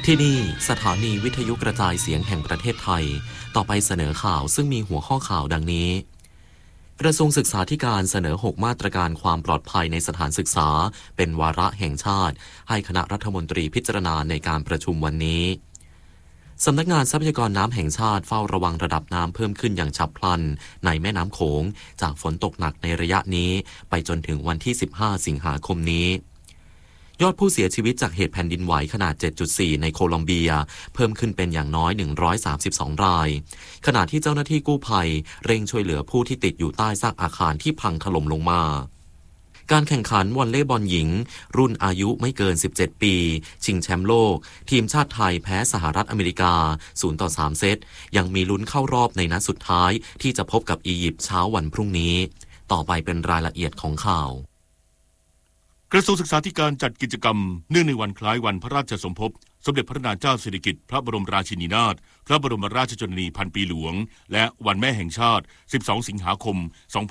ที่นี่สถานีวิทยุกระจายเสียงแห่งประเทศไทยต่อไปเสนอข่าวซึ่งมีหัวข้อข่าวดังนี้กระทรวงศึกษาธิการเสนอ6มาตรการความปลอดภัยในสถานศึกษาเป็นวาระแห่งชาติให้คณะรัฐมนตรีพิจารณาในการประชุมวันนี้สำนักงานทรัพยากรน้ำแห่งชาติเฝ้าระวังระดับน้ำเพิ่มขึ้นอย่างฉับพลันในแม่น้ำโขงจากฝนตกหนักในระยะนี้ไปจนถึงวันที่15สิงหาคมนี้ยอดผู้เสียชีวิตจากเหตุแผ่นดินไหวขนาด 7.4 ในโคลอมเบียเพิ่มขึ้นเป็นอย่างน้อย132รายขณะที่เจ้าหน้าที่กู้ภัยเร่งช่วยเหลือผู้ที่ติดอยู่ใต้ซากอาคารที่พังถล่มลงมาการแข่งขันวอลเลย์บอลหญิงรุ่นอายุไม่เกิน17ปีชิงแชมป์โลกทีมชาติไทยแพ้สหรัฐอเมริกา0-3เซตยังมีลุ้นเข้ารอบในนัดสุดท้ายที่จะพบกับอียิปต์เช้าวันพรุ่งนี้ต่อไปเป็นรายละเอียดของข่าวกระทรวงศึกษาธิการจัดกิจกรรมเนื่องในวันคล้ายวันพระราชสมภพสมเด็จพระนางเจ้าสิริกิติ์พระบรมราชินีนาถพระบรมราชชนนีพันปีหลวงและวันแม่แห่งชาติ12สิงหาคม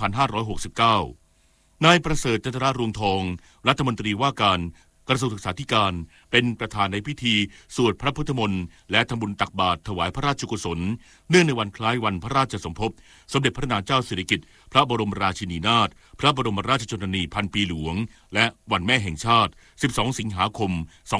2569นายประเสริฐจันทรารวงทองรัฐมนตรีว่าการกระทรวงศึกษาธิการเป็นประธานในพิธีสวดพระพุทธมนต์และทำบุญตักบาตรถวายพระราชกุศลเนื่องในวันคล้ายวันพระราชสมภพสมเด็จพระนางเจ้าสิริกิติ์พระบรมราชินีนาถพระบรมราชชนนีพันปีหลวงและวันแม่แห่งชาติ12สิงหาคม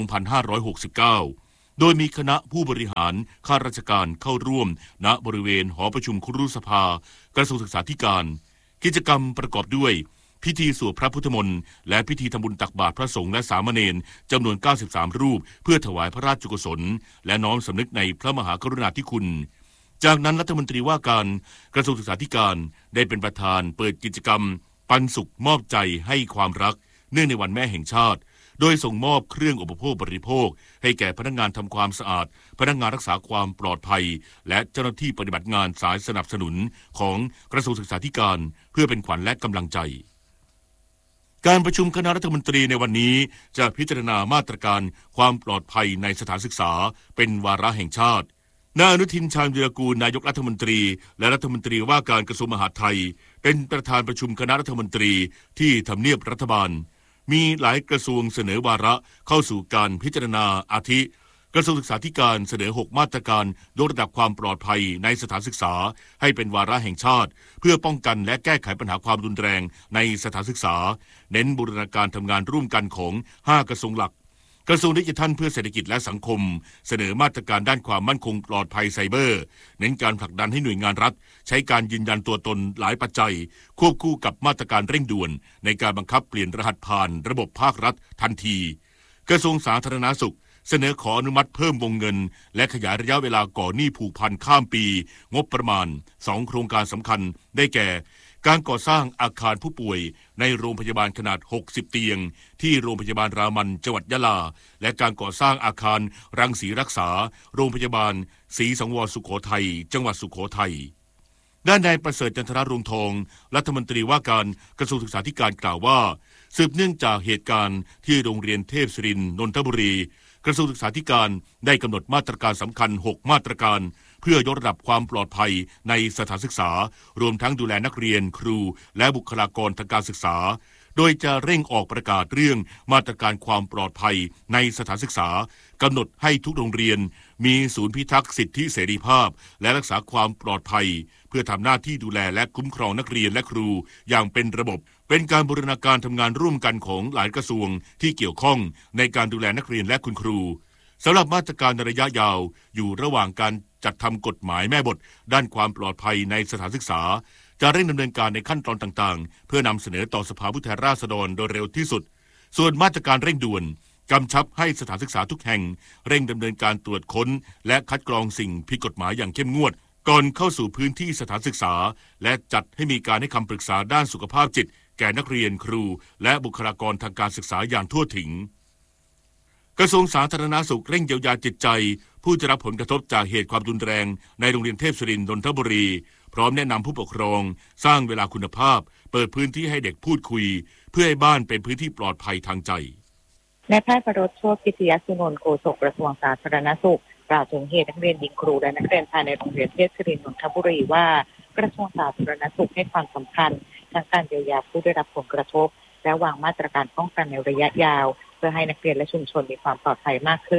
2569โดยมีคณะผู้บริหารข้าราชการเข้าร่วมณบริเวณหอประชุมครุสภากระทรวงศึกษาธิการกิจกรรมประกอบด้วยพิธีสวดพระพุทธมนต์และพิธีทำบุญตักบาตรพระสงฆ์และสามเณรจำนวน93รูปเพื่อถวายพระราชกุศลและน้อมสำนึกในพระมหากรุณาธิคุณจากนั้นรัฐมนตรีว่าการกระทรวงศึกษาธิการได้เป็นประธานเปิดกิจกรรมปันสุขมอบใจให้ความรักเนื่องในวันแม่แห่งชาติโดยส่งมอบเครื่องอุปโภคบริโภคให้แก่พนักงานทำความสะอาดพนักงานรักษาความปลอดภัยและเจ้าหน้าที่ปฏิบัติงานสายสนับสนุนของกระทรวงศึกษาธิการเพื่อเป็นขวัญและกำลังใจการประชุมคณะรัฐมนตรีในวันนี้จะพิจารณามาตรการความปลอดภัยในสถานศึกษาเป็นวาระแห่งชาตินายอนุทินชาญวีรกูลนายกรัฐมนตรีและรัฐมนตรีว่าการกระทรวงมหาดไทยเป็นประธานประชุมคณะรัฐมนตรีที่ทำเนียบรัฐบาลมีหลายกระทรวงเสนอวาระเข้าสู่การพิจารณาอาทิกระทรวงศึกษาธิการเสนอ6มาตรการยกระดับความปลอดภัยในสถานศึกษาให้เป็นวาระแห่งชาติเพื่อป้องกันและแก้ไขปัญหาความรุนแรงในสถานศึกษาเน้นบูรณาการทำงานร่วมกันของ5กระทรวงหลักกระทรวงดิจิทัลเพื่อเศรษฐกิจและสังคมเสนอมาตรการด้านความมั่นคงปลอดภัยไซเบอร์เน้นการผลักดันให้หน่วยงานรัฐใช้การยืนยันตัวตนหลายปัจจัยควบคู่กับมาตรการเร่งด่วนในการบังคับเปลี่ยนรหัสผ่านระบบภาครัฐทันทีกระทรวงสาธารณสุขเสนอขออนุมัติเพิ่มวงเงินและขยายระยะเวลาก่อหนี้ผูกพันข้ามปีงบประมาณ2โครงการสำคัญได้แก่การก่อสร้างอาคารผู้ป่วยในโรงพยาบาลขนาด60เตียงที่โรงพยาบาลรามันจังหวัดยะลาและการก่อสร้างอาคารรังสีรักษาโรงพยาบาลศรีสังวรสุโขทัยจังหวัดสุโขทัยด้านนายประเสริฐจันทรารวงทองรัฐมนตรีว่าการกระทรวงศึกษาธิการกล่าวว่าสืบเนื่องจากเหตุการณ์ที่โรงเรียนเทพศิรินทร์นนทบุรีกระทรวงศึกษาธิการได้กำหนดมาตรการสำคัญ6มาตรการเพื่อยกระดับความปลอดภัยในสถานศึกษารวมทั้งดูแลนักเรียนครูและบุคลากรทางการศึกษาโดยจะเร่งออกประกาศเรื่องมาตรการความปลอดภัยในสถานศึกษากำหนดให้ทุกโรงเรียนมีศูนย์พิทักษ์สิทธิเสรีภาพและรักษาความปลอดภัยเพื่อทำหน้าที่ดูแลและคุ้มครองนักเรียนและครูอย่างเป็นระบบเป็นการบูรณาการทำงานร่วมกันของหลายกระทรวงที่เกี่ยวข้องในการดูแลนักเรียนและคุณครูสำหรับมาตรการในระยะยาวอยู่ระหว่างการจัดทำกฎหมายแม่บทด้านความปลอดภัยในสถานศึกษาจะเร่งดำเนินการในขั้นตอนต่างๆเพื่อนำเสนอต่อสภาผู้แทนราษฎรโดยเร็วที่สุดส่วนมาตรการเร่งด่วนกำชับให้สถานศึกษาทุกแห่งเร่งดำเนินการตรวจค้นและคัดกรองสิ่งผิดกฎหมายอย่างเข้มงวดก่อนเข้าสู่พื้นที่สถานศึกษาและจัดให้มีการให้คำปรึกษาด้านสุขภาพจิตแก่นักเรียนครูและบุคลากรทางการศึกษาอย่างทั่วถึงกระทรวงสาธารณสุขเร่งเยียวยาจิตใจผู้จะรับผลกระทบจากเหตุความรุนแรงในโรงเรียนเทพศิรินทร์นนทบุรีพร้อมแนะนำผู้ปกครองสร้างเวลาคุณภาพเปิดพื้นที่ให้เด็กพูดคุยเพื่อให้บ้านเป็นพื้นที่ปลอดภัยทางใจนายแพทย์ประรถโชติพิทยสุนนท์โฆษกกระทรวงสาธารณสุขกล่าวถึงเหตุนักเรียนหญิงครูและนักเรียนภายในโรงเรียนเทพศิรินทร์นนทบุรีว่ากระทรวงสาธารณสุขให้ความสำคัญทั้งการเยียวยาผู้ได้รับผลกระทบและวางมาตรการป้องกันในระยะยาวเพื่อให้นักเรียนและชุมชนมีความปลอดภัยมากขึ้น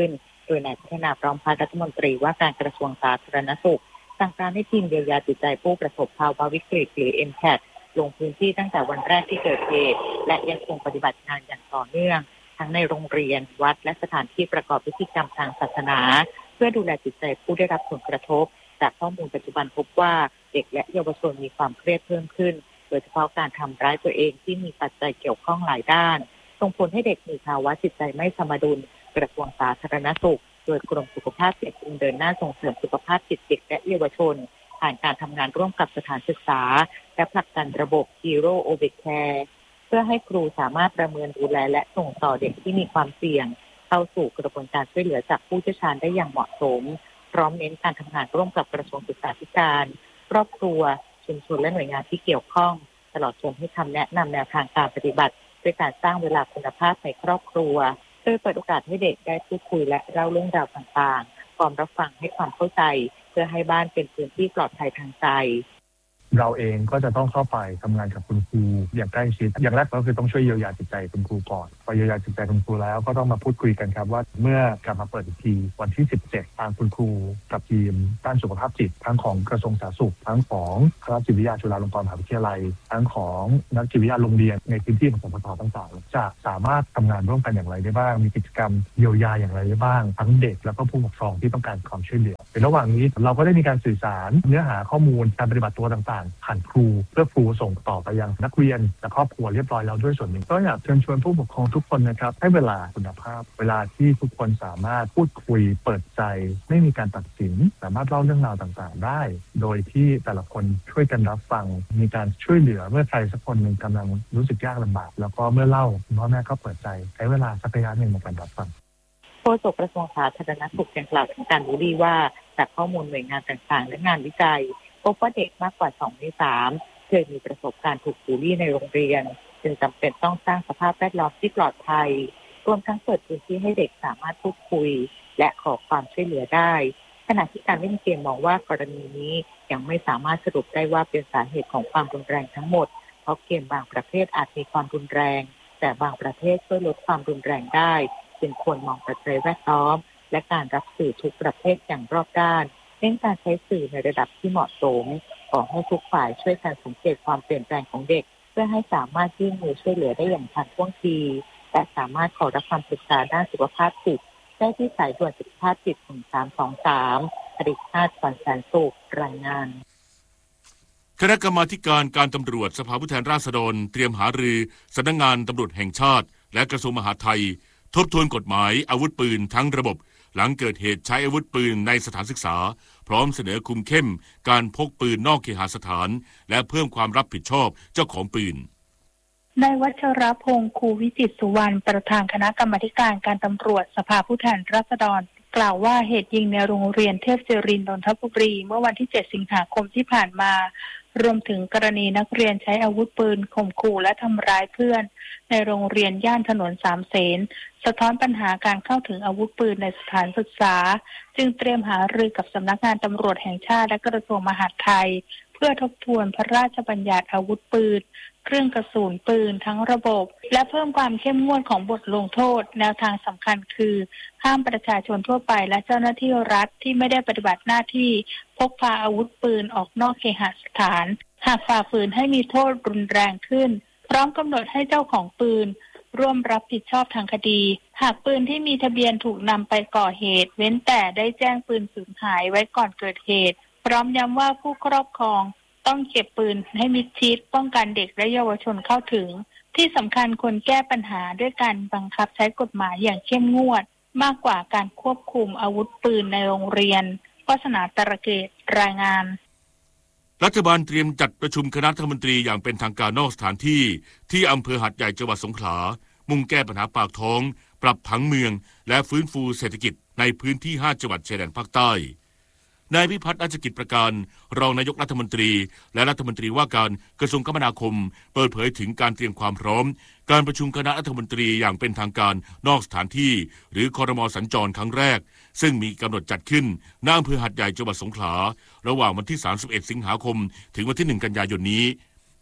โดยนายพัฒนาพร้อมพัฒน์รัฐมนตรีว่าการกระทรวงสาธารณสุขสั่งการให้ทีมเยียวยาจิตใจผู้ประสบภาวะวิกฤตหรือ MCAT ลงพื้นที่ตั้งแต่วันแรกที่เกิดเหตุและยังคงปฏิบัติงานอย่างต่อเนื่องทั้งในโรงเรียนวัดและสถานที่ประกอบพิธีกรรมทางศาสนาเพื่อดูแลจิตใจผู้ได้รับผลกระทบจากข้อมูลปัจจุบันพบว่าเด็กและเยาวชนมีความเครียดเพิ่มขึ้นโดยเฉพาะการทำร้ายตัวเองที่มีปัจจัยเกี่ยวข้องหลายด้านส่งผลให้เด็กมีภาวะจิตใจไม่สมดุลกระทรวงสาธารณสุขโดยกรมสุขภาพจิตเดินหน้าส่งเสริมสุขภาพจิตเด็กและเยาวชนผ่านการทำงานร่วมกับสถานศึกษาและผลักดันระบบ Hero Obecare เพื่อให้ครูสามารถประเมินดูแลและส่งต่อเด็กที่มีความเสี่ยงเข้าสู่กระบวนการช่วยเหลือจากผู้เชี่ยวชาญได้อย่างเหมาะสมพร้อมเน้นการทำงานร่วมกับกระทรวงศึกษาธิการครอบครัวชุมชนและหน่วยงานที่เกี่ยวข้องตลอดจนให้คำแนะนำแนวทางการปฏิบัติด้วยการสร้างเวลาคุณภาพในครอบครัวโดยเปิดโอกาสให้เด็กได้พูดคุยและเล่าเรื่องราวต่างๆพร้อมรับฟังให้ความเข้าใจเพื่อให้บ้านเป็นพื้นที่ปลอดภัยทางใจเราเองก็จะต้องเข้าไปทำงานกับคุณครูอย่างใกล้ชิดอย่างแรกก็คือต้องช่วยเยียวยาจิตใจคุณครูก่อนพอเยียวยาจิตใจคุณครูแล้วก็ต้องมาพูดคุยกันครับว่าเมื่อกลับมาเปิดอีกทีวันที่17ทางคุณครูกับทีมด้านสุขภาพจิตทั้งของกระทรวงสาธารณสุขทั้งของคณะจิตวิทยาจุฬาลงกรณ์มหาวิทยาลัยทั้งของนักจิตวิทยาโรงเรียนในพื้นที่ของสพทต่างๆจะสามารถทำงานร่วมกันอย่างไรได้บ้างมีกิจกรรมเยียวยาอย่างไรได้บ้างทั้งเด็กแล้วก็ผู้ปกครองที่ต้องการความช่วยเหลือในระหว่างนี้เราก็ได้มีการสื่อสารเนื้อหาข้อมูลการปฏิบัติตัวต่างๆผ่านครูเพื่อครูส่งต่อไปยังนักเรียนและครอบครัวเรียบร้อยแล้วด้วยส่วนหนึ่งก็อยากเชิญชวนผู้ปกครองทุกคนนะครับให้เวลาคุณภาพเวลาที่ทุกคนสามารถพูดคุยเปิดใจไม่มีการตัดสินสามารถเล่าเรื่องราวต่างๆได้โดยที่แต่ละคนช่วยกันรับฟังมีการช่วยเหลือเมื่อใครสักคนหนึ่งกำลังรู้สึกยากลำบากแล้วก็เมื่อเล่าพ่อแม่ก็เปิดใจใช้เวลาสักระยะหนึ่งในการรับฟังโฆษกกระทรวงสาธารณสุขยังกล่าวถึงการบูลลี่ว่าจากข้อมูลหน่วยงานต่างๆและงานวิจัยพบว่าเด็กมากกว่า2 ใน 3เคยมีประสบการณ์ถูกบูลลี่ในโรงเรียนจึงจำเป็นต้องสร้างสภาพแวดล้อมที่ปลอดภัยรวมทั้งเปิดพื้นที่ให้เด็กสามารถพูดคุยและขอความช่วยเหลือได้ขณะที่การเล่นเกมมองว่ากรณีนี้ยังไม่สามารถสรุปได้ว่าเป็นสาเหตุของความรุนแรงทั้งหมดเพราะเกมบางประเภทอาจมีความรุนแรงแต่บางประเภทช่วยลดความรุนแรงได้จึงควรมองปัจจัยแวดล้อมและการรับสื่อทุกประเภทอย่างรอบด้านเน้นการใช้สื่อในระดับที่เหมาะสมขอให้ทุกฝ่ายช่วยกันสังเกตความเปลี่ยนแปลงของเด็กเพื่อให้สามารถยื่นมือช่วยเหลือได้อย่างทันท่วงทีและสามารถขอรับคำปรึกษาด้านสุขภาพจิตได้ที่สายด่วนสุขภาพจิต1323อดิษฐ์ ขวัญแสนสุขรายงานคณะกรรมาธิการการตำรวจสภาผู้แทนราษฎรเตรียมหารือสำนักงานตำรวจแห่งชาติและกระทรวงมหาดไทยทบทวนกฎหมายอาวุธปืนทั้งระบบหลังเกิดเหตุใช้อาวุธปืนในสถานศึกษาพร้อมเสนอคุมเข้มการพกปืนนอกเคหสถานและเพิ่มความรับผิดชอบเจ้าของปืนนายวัชรพงษ์ คูวิจิตรสุวรรณประธานคณะกรรมาธิการการตำรวจสภาผู้แทนราษฎรกล่าวว่าเหตุยิงในโรงเรียนเทพศิรินทร์นนทบุรีเมื่อวันที่7 สิงหาคมที่ผ่านมารวมถึงกรณีนักเรียนใช้อาวุธปืนข่มขู่และทำร้ายเพื่อนในโรงเรียนย่านถนนสามเสนสะท้อนปัญหาการเข้าถึงอาวุธปืนในสถานศึกษาจึงเตรียมหารือกับสำนักงานตำรวจแห่งชาติและกระทรวงมหาดไทยเพื่อทบทวนพระราชบัญญัติอาวุธปืนเครื่องกระสุนปืนทั้งระบบและเพิ่มความเข้มงวดของบทลงโทษแนวทางสำคัญคือห้ามประชาชนทั่วไปและเจ้าหน้าที่รัฐที่ไม่ได้ปฏิบัติหน้าที่พกพาอาวุธปืนออกนอกเคหสถานหากฝ่าฝืนให้มีโทษรุนแรงขึ้นพร้อมกำหนดให้เจ้าของปืนร่วมรับผิดชอบทางคดีหากปืนที่มีทะเบียนถูกนำไปก่อเหตุเว้นแต่ได้แจ้งปืนสูญหายไว้ก่อนเกิดเหตุพร้อมย้ำว่าผู้ครอบครองต้องเก็บปืนให้มิดชิดป้องกันเด็กและเยาวชนเข้าถึงที่สำคัญควรแก้ปัญหาด้วยการบังคับใช้กฎหมายอย่างเข้มงวดมากกว่าการควบคุมอาวุธปืนในโรงเรียนวาสนาตระเกตรายงานรัฐบาลเตรียมจัดประชุมคณะรัฐมนตรีอย่างเป็นทางการนอกสถานที่ที่อำเภอหาดใหญ่จังหวัดสงขลามุ่งแก้ปัญหาปากท้องปรับผังเมืองและฟื้นฟูเศรษฐกิจในพื้นที่5จังหวัดชายแดนภาคใต้นายพิพัฒน์ราชกิจประการรองนายกรัฐมนตรีและรัฐมนตรีว่าการกระทรวงคมนาคมเปิดเผยถึงการเตรียมความพร้อมการประชุมคณะรัฐมนตรีอย่างเป็นทางการนอกสถานที่หรือครม.สัญจรครั้งแรกซึ่งมีกำหนดจัดขึ้นณอำเภอหาดใหญ่จังหวัดสงขลาระหว่างวันที่31 สิงหาคมถึงวันที่1 กันยายนนี้โ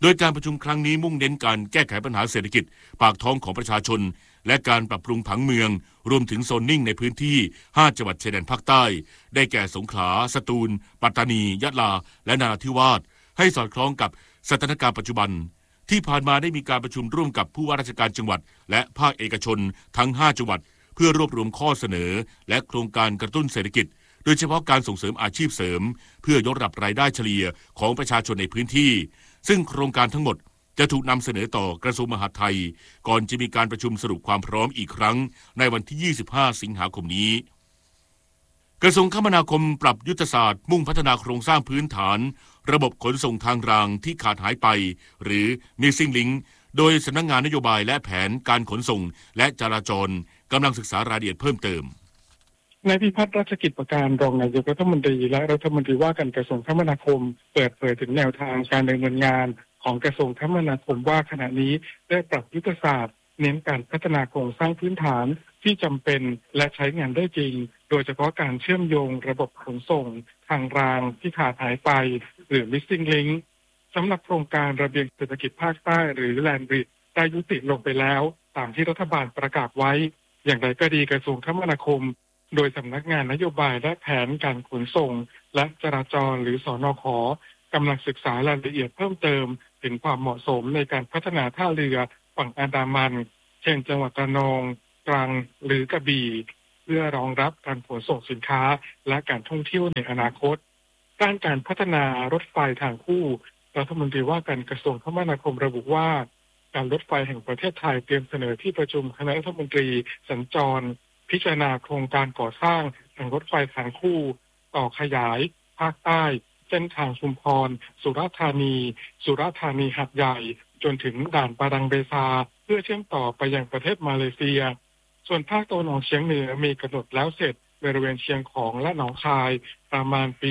โดยการประชุมครั้งนี้มุ่งเน้นการแก้ไขปัญหาเศรษฐกิจปากท้องของประชาชนและการปรับปรุงผังเมืองรวมถึงโซนนิ่งในพื้นที่5จังหวัดชายแดนภาคใต้ได้แก่สงขลาสตูลปัตตานียะลาและนราธิวาสให้สอดคล้องกับสถานการณ์ปัจจุบันที่ผ่านมาได้มีการประชุมร่วมกับผู้ว่าราชการจังหวัดและภาคเอกชนทั้ง5จังหวัดเพื่อรวบรวมข้อเสนอและโครงการกระตุ้นเศรษฐกิจโดยเฉพาะการส่งเสริมอาชีพเสริมเพื่อยกระดับรายได้เฉลี่ยของประชาชนในพื้นที่ซึ่งโครงการทั้งหมดจะถูกนำเสนอต่อกระทรวงมหาดไทยก่อนจะมีการประชุมสรุปความพร้อมอีกครั้งในวันที่25สิงหาคมนี้กระทรวงคมนาคมปรับยุทธศาสตร์มุ่งพัฒนาโครงสร้างพื้นฐานระบบขนส่งทางรางที่ขาดหายไปหรือ Missing Link โดยสำนักงานนโยบายและแผนการขนส่งและจราจรกำลังศึกษารายละเอียดเพิ่มเติมนายพิพัฒน์รัชกิจประการรองนายกรัฐมนตรีและรัฐมนตรีว่าการกระทรวงคมนาคมเปิดเผยถึงแนวทางการดำเนินงานของกระทรวงคมนาคมว่าขณะนี้ได้ปรับยุทธศาสตร์เน้นการพัฒนาโครงสร้างพื้นฐานที่จำเป็นและใช้งานได้จริงโดยเฉพาะการเชื่อมโยงระบบขนส่งทางรางที่ขาดหายไปหรือ Missing Link สำหรับโครงการระเบียงเศรษฐกิจภาคใต้หรือ Land Bridge ได้ยุติลงไปแล้วตามที่รัฐบาลประกาศไว้อย่างไรก็ดีกระทรวงคมนาคมโดยสำนักงานนโยบายและแผนการขนส่งและจราจรหรือสนข.กำลังศึกษารายละเอียดเพิ่มเติมถึงความเหมาะสมในการพัฒนาท่าเรือฝั่งอันดามันเช่นจังหวัดระนองตรังหรือกระบี่เพื่อรองรับการขนส่งสินค้าและการท่องเที่ยวในอนาคตด้านการพัฒนารถไฟทางคู่รัฐมนตรีว่าการกระทรวงคมนาคมระบุว่าการรถไฟแห่งประเทศไทยเตรียมเสนอที่ประชุมคณะรัฐมนตรีสัญจรพิจารณาโครงการก่อสร้างทางรถไฟทางคู่ต่อขยายภาคใต้เส้นทางชุมพรสุราษฎร์ธานีหาดใหญ่จนถึงด่านปาดังเบซาเพื่อเชื่อมต่อไปยังประเทศมาเลเซียส่วนภาคตะวันออกเฉียงเหนือมีกำหนดแล้วเสร็จบริเวณเชียงของและหนองคายประมาณปี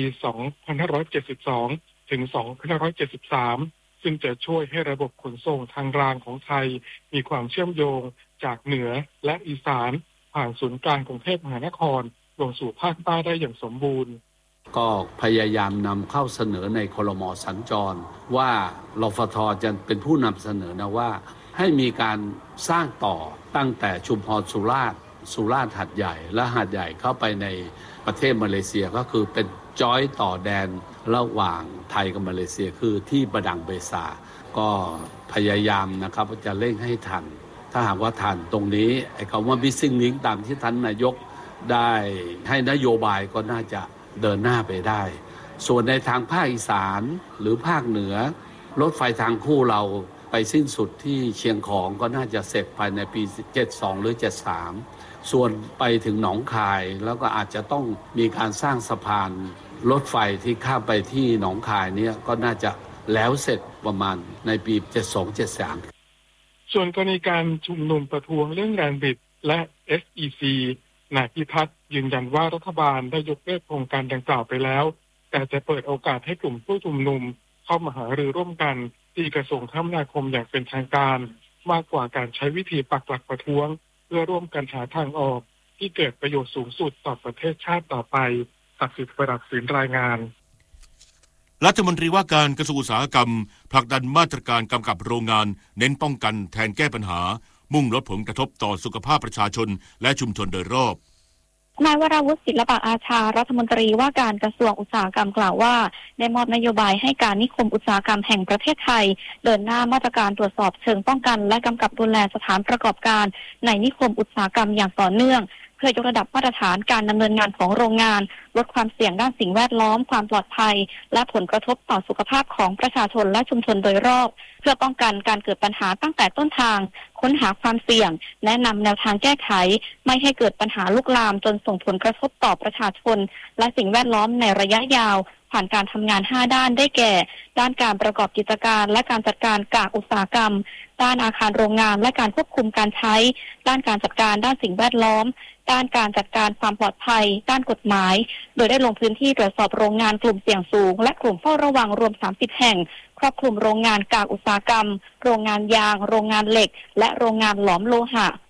2572 ถึง 2573 ซึ่งจะช่วยให้ระบบขนส่งทางรางของไทยมีความเชื่อมโยงจากเหนือและอีสานผ่านศูนย์กลางกรุงเทพมหานครลงสู่ภาคใต้ได้อย่างสมบูรณ์ก็พยายามนำเข้าเสนอในครม.สัญจรว่ารฟท.จะเป็นผู้นำเสนอนะว่าให้มีการสร้างต่อตั้งแต่ชุมพรสุราษฎร์หาดใหญ่และหาดใหญ่เข้าไปในประเทศมาเลเซียก็คือเป็นจอยต่อแดนระหว่างไทยกับมาเลเซียคือที่บาดังเบซาก็พยายามนะครับว่าจะเร่งให้ทันถ้าหากว่าทันตรงนี้ไอ้คำว่า Missing Link ตามที่ท่านนายกได้ให้นโยบายก็น่าจะเดินหน้าไปได้ส่วนในทางภาคอีสานหรือภาคเหนือรถไฟทางคู่เราไปสิ้นสุดที่เชียงของก็น่าจะเสร็จภายในปี 72 หรือ 73 ส่วนไปถึงหนองคายแล้วก็อาจจะต้องมีการสร้างสะพานรถไฟที่ข้ามไปที่หนองคายเนี่ยก็น่าจะแล้วเสร็จประมาณในปี 72-73 ส่วนกรณีการชุมนุมประท้วงเรื่องแลนด์บริดจ์และ SEC นายพิพัฒน์ยืนยันว่ารัฐบาลได้ยกเลิกโครงการดังกล่าวไปแล้วแต่จะเปิดโอกาสให้กลุ่มผู้ชุมนุมเข้ามาหารือร่วมกันที่กระทรวงคมนาคมอย่างเป็นทางการมากกว่าการใช้วิธีปักหลักประท้วงเพื่อร่วมกันหาทางออกที่เกิดประโยชน์สูงสุดต่อประเทศชาติต่อไปศักดิ์สิทธิ์ประดับศิลป์รายงานรัฐมนตรีว่าการกระทรวงอุตสาหกรรมผลักดันมาตรการกำกับโรงงานเน้นป้องกันแทนแก้ปัญหามุ่งลดผลกระทบต่อสุขภาพประชาชนและชุมชนโดยรอบนายวราวุฒิศิลปะอาชารัฐมนตรีว่าการกระทรวงอุตสาหกรรมกล่าวว่าได้มอบนโยบายให้การนิคมอุตสาหกรรมแห่งประเทศไทยเดินหน้ามาตรการตรวจสอบเชิงป้องกันและกำกับดูแลสถานประกอบการในนิคมอุตสาหกรรมอย่างต่อเนื่องเพื่อยกระดับมาตรฐานการดำเนินงานของโรงงานลดความเสี่ยงด้านสิ่งแวดล้อมความปลอดภัยและผลกระทบต่อสุขภาพของประชาชนและชุมชนโดยรอบเพื่อป้องกันการเกิดปัญหาตั้งแต่ต้นทางค้นหาความเสี่ยงแนะนำแนวทางแก้ไขไม่ให้เกิดปัญหาลุกลามจนส่งผลกระทบต่อประชาชนและสิ่งแวดล้อมในระยะยาวผ่านการทำงาน5ด้านได้แก่ด้านการประกอบกิจการและการจัดการกากอุตสาหกรรมด้านอาคารโรงงานและการควบคุมการใช้ด้านการจัดการด้านสิ่งแวดล้อมด้านการจัดการความปลอดภัยด้านกฎหมายโดยได้ลงพื้นที่ตรวจสอบโรงงานกลุ่มเสี่ยงสูงและกลุ่มเฝ้าระวังรวม30แห่งครอบคลุมโรงงานกากอุตสาหกรรมโรงงานยางโรงงานเหล็กและโรงงานหลอมโลหะ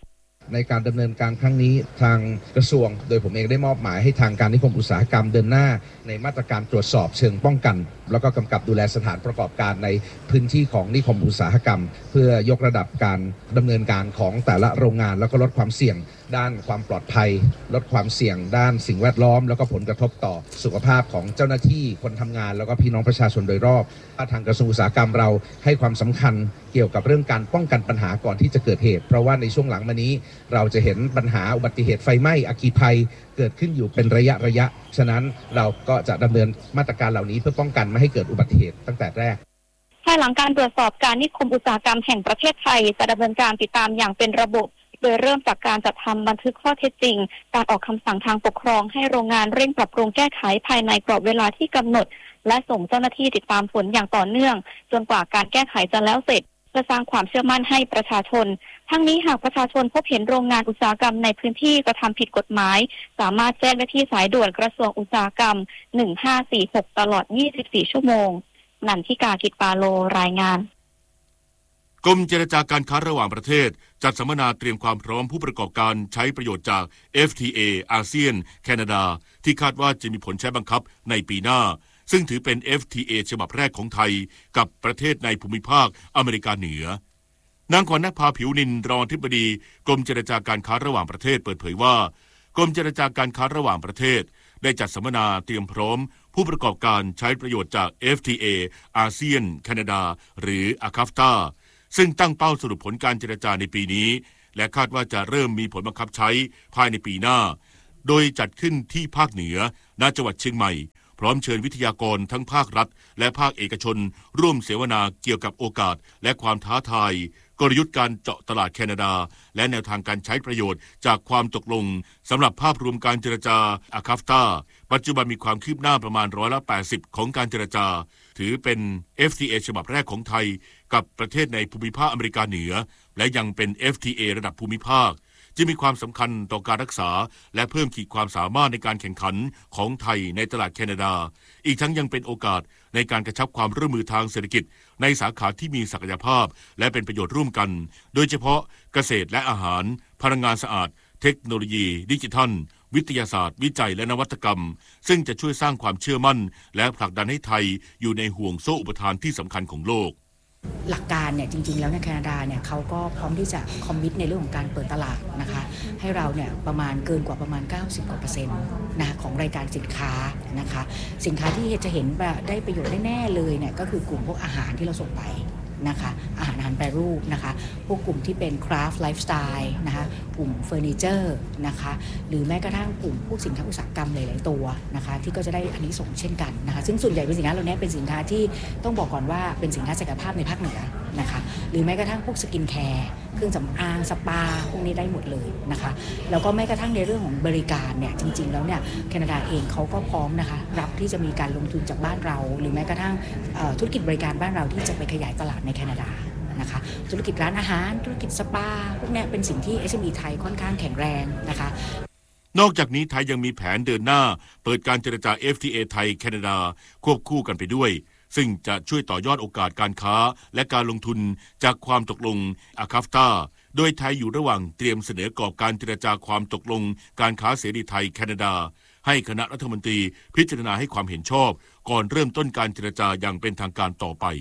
ในการดำเนินการครั้งนี้ทางกระทรวงโดยผมเองได้มอบหมายให้ทางการนิคมอุตสาหกรรมเดินหน้าในมาตรการตรวจสอบเชิงป้องกันแล้วก็กำกับดูแลสถานประกอบการในพื้นที่ของนิคมอุตสาหกรรมเพื่อยกระดับการดำเนินการของแต่ละโรงงานแล้วก็ลดความเสี่ยงด้านความปลอดภัยลดความเสี่ยงด้านสิ่งแวดล้อมแล้วก็ผลกระทบต่อสุขภาพของเจ้าหน้าที่คนทำงานแล้วก็พี่น้องประชาชนโดยรอบทางกระทรวงอุตสาหกรรมเราให้ความสำคัญเกี่ยวกับเรื่องการป้องกันปัญหาก่อนที่จะเกิดเหตุเพราะว่าในช่วงหลังมานี้เราจะเห็นปัญหาอุบัติเหตุไฟไหม้อัคคีภัยเกิดขึ้นอยู่เป็นระยะฉะนั้นเราก็จะดำเนินมาตรการเหล่านี้เพื่อป้องกันไม่ให้เกิดอุบัติเหตุตั้งแต่แรกภายหลังการตรวจสอบการนิคมอุตสาหกรรมแห่งประเทศไทยจะดำเนินการติดตามอย่างเป็นระบบโดยเริ่มจากการจัดทำบันทึกข้อเท็จจริงการออกคำสั่งทางปกครองให้โรงงานเร่งปรับปรุงแก้ไขภายในกรอบเวลาที่กำหนดและส่งเจ้าหน้าที่ติดตามผลอย่างต่อเนื่องจนกว่าการแก้ไขจะแล้วเสร็จเพื่อสร้างความเชื่อมั่นให้ประชาชนทั้งนี้หากประชาชนพบเห็นโรงงานอุตสาหกรรมในพื้นที่กระทำผิดกฎหมายสามารถแจ้งได้ที่สายด่วนกระทรวงอุตสาหกรรม1546ตลอด24ชั่วโมงนันทิกา กิจปาโลรายงานกรมเจรจาการค้าระหว่างประเทศจัดสัมมนาเตรียมความพร้อมผู้ประกอบการใช้ประโยชน์จาก FTA อาเซียนแคนาดาที่คาดว่าจะมีผลใช้บังคับในปีหน้าซึ่งถือเป็น FTA ฉบับแรกของไทยกับประเทศในภูมิภาคอเมริกาเหนือนางขวัญนภาผิวนินรองอธิบดีกรมเจรจาการค้าระหว่างประเทศเปิดเผยว่ากรมเจรจาการค้าระหว่างประเทศได้จัดสัมมนาเตรียมพร้อมผู้ประกอบการใช้ประโยชน์จาก FTA อาเซียนแคนาดาหรือ ACAFTAซึ่งตั้งเป้าสรุปผลการเจรจาในปีนี้และคาดว่าจะเริ่มมีผลบังคับใช้ภายในปีหน้าโดยจัดขึ้นที่ภาคเหนือณจังหวัดเชียงใหม่พร้อมเชิญวิทยากรทั้งภาครัฐและภาคเอกชนร่วมเสวนาเกี่ยวกับโอกาสและความท้าทายกลยุทธ์การเจาะตลาดแคนาดาและแนวทางการใช้ประโยชน์จากความตกลงสำหรับภาพรวมการเจรจา ACAFTA ปัจจุบันมีความคืบหน้าประมาณ80%ของการเจรจาถือเป็น FTA ฉบับแรกของไทยกับประเทศในภูมิภาคอเมริกาเหนือและยังเป็น FTA ระดับภูมิภาคจึงมีความสำคัญต่อการรักษาและเพิ่มขีดความสามารถในการแข่งขันของไทยในตลาดแคนาดาอีกทั้งยังเป็นโอกาสในการกระชับความร่วมมือทางเศรษฐกิจในสาขาที่มีศักยภาพและเป็นประโยชน์ร่วมกันโดยเฉพาะเกษตรและอาหารพลังงานสะอาดเทคโนโลยีดิจิทัลวิทยาศาสตร์วิจัยและนวัตกรรมซึ่งจะช่วยสร้างความเชื่อมั่นและผลักดันให้ไทยอยู่ในห่วงโซ่อุปทานที่สำคัญของโลกหลักการเนี่ยจริงๆแล้วในแคนาดาเนี่ยเขาก็พร้อมที่จะคอมมิตในเรื่องของการเปิดตลาดนะคะให้เราเนี่ยประมาณเกินกว่าประมาณ 90% นะของรายการสินค้านะคะสินค้าที่จะเห็นว่าได้ประโยชน์แน่ๆเลยเนี่ยก็คือกลุ่มพวกอาหารที่เราส่งไปนะคะอาหารแปรรูปนะคะพวกกลุ่มที่เป็นคราฟต์ไลฟ์สไตล์นะคะกลุ่มเฟอร์นิเจอร์นะคะหรือแม้กระทั่งกลุ่มพวกสินค้าอุตสาหกรรมหลายๆตัวนะคะที่ก็จะได้อันนี้ส่งเช่นกันนะคะซึ่งส่วนใหญ่เป็นสินค้าเหล่านี้เป็นสินค้าที่ต้องบอกก่อนว่าเป็นสินค้าศักยภาพในภาคเหนือนะคะหรือแม้กระทั่งพวกสกินแคร์เครื่องสำอางสปาพวกนี้ได้หมดเลยนะคะแล้วก็แม้กระทั่งในเรื่องของบริการเนี่ยจริงๆแล้วเนี่ยแคนาดาเองเขาก็พร้อมนะคะรับที่จะมีการลงทุนจากบ้านเราหรือแม้กระทั่งธุรกิจบริการบ้านเราที่จะไปขยายตลาดในแคนาดานะคะธุรกิจร้านอาหารธุรกิจสปาพวกนี้เป็นสิ่งที่ SME ไทยค่อนข้างแข็งแรงนะคะนอกจากนี้ไทยยังมีแผนเดินหน้าเปิดการเจรจา FTA ไทยแคนาดาควบคู่กันไปด้วยซึ่งจะช่วยต่อยอดโอกาสการค้าและการลงทุนจากความตกลง ACAFTA โดยไทยอยู่ระหว่างเตรียมเสนอกรอบการเจรจาความตกลงการค้าเสรีไทยแคนาดาให้คณะรัฐมนตรีพิจารณาให้ความเห็นชอบก่อนเริ่มต้นการเจรจาอย่างเป็นทางการต่อไป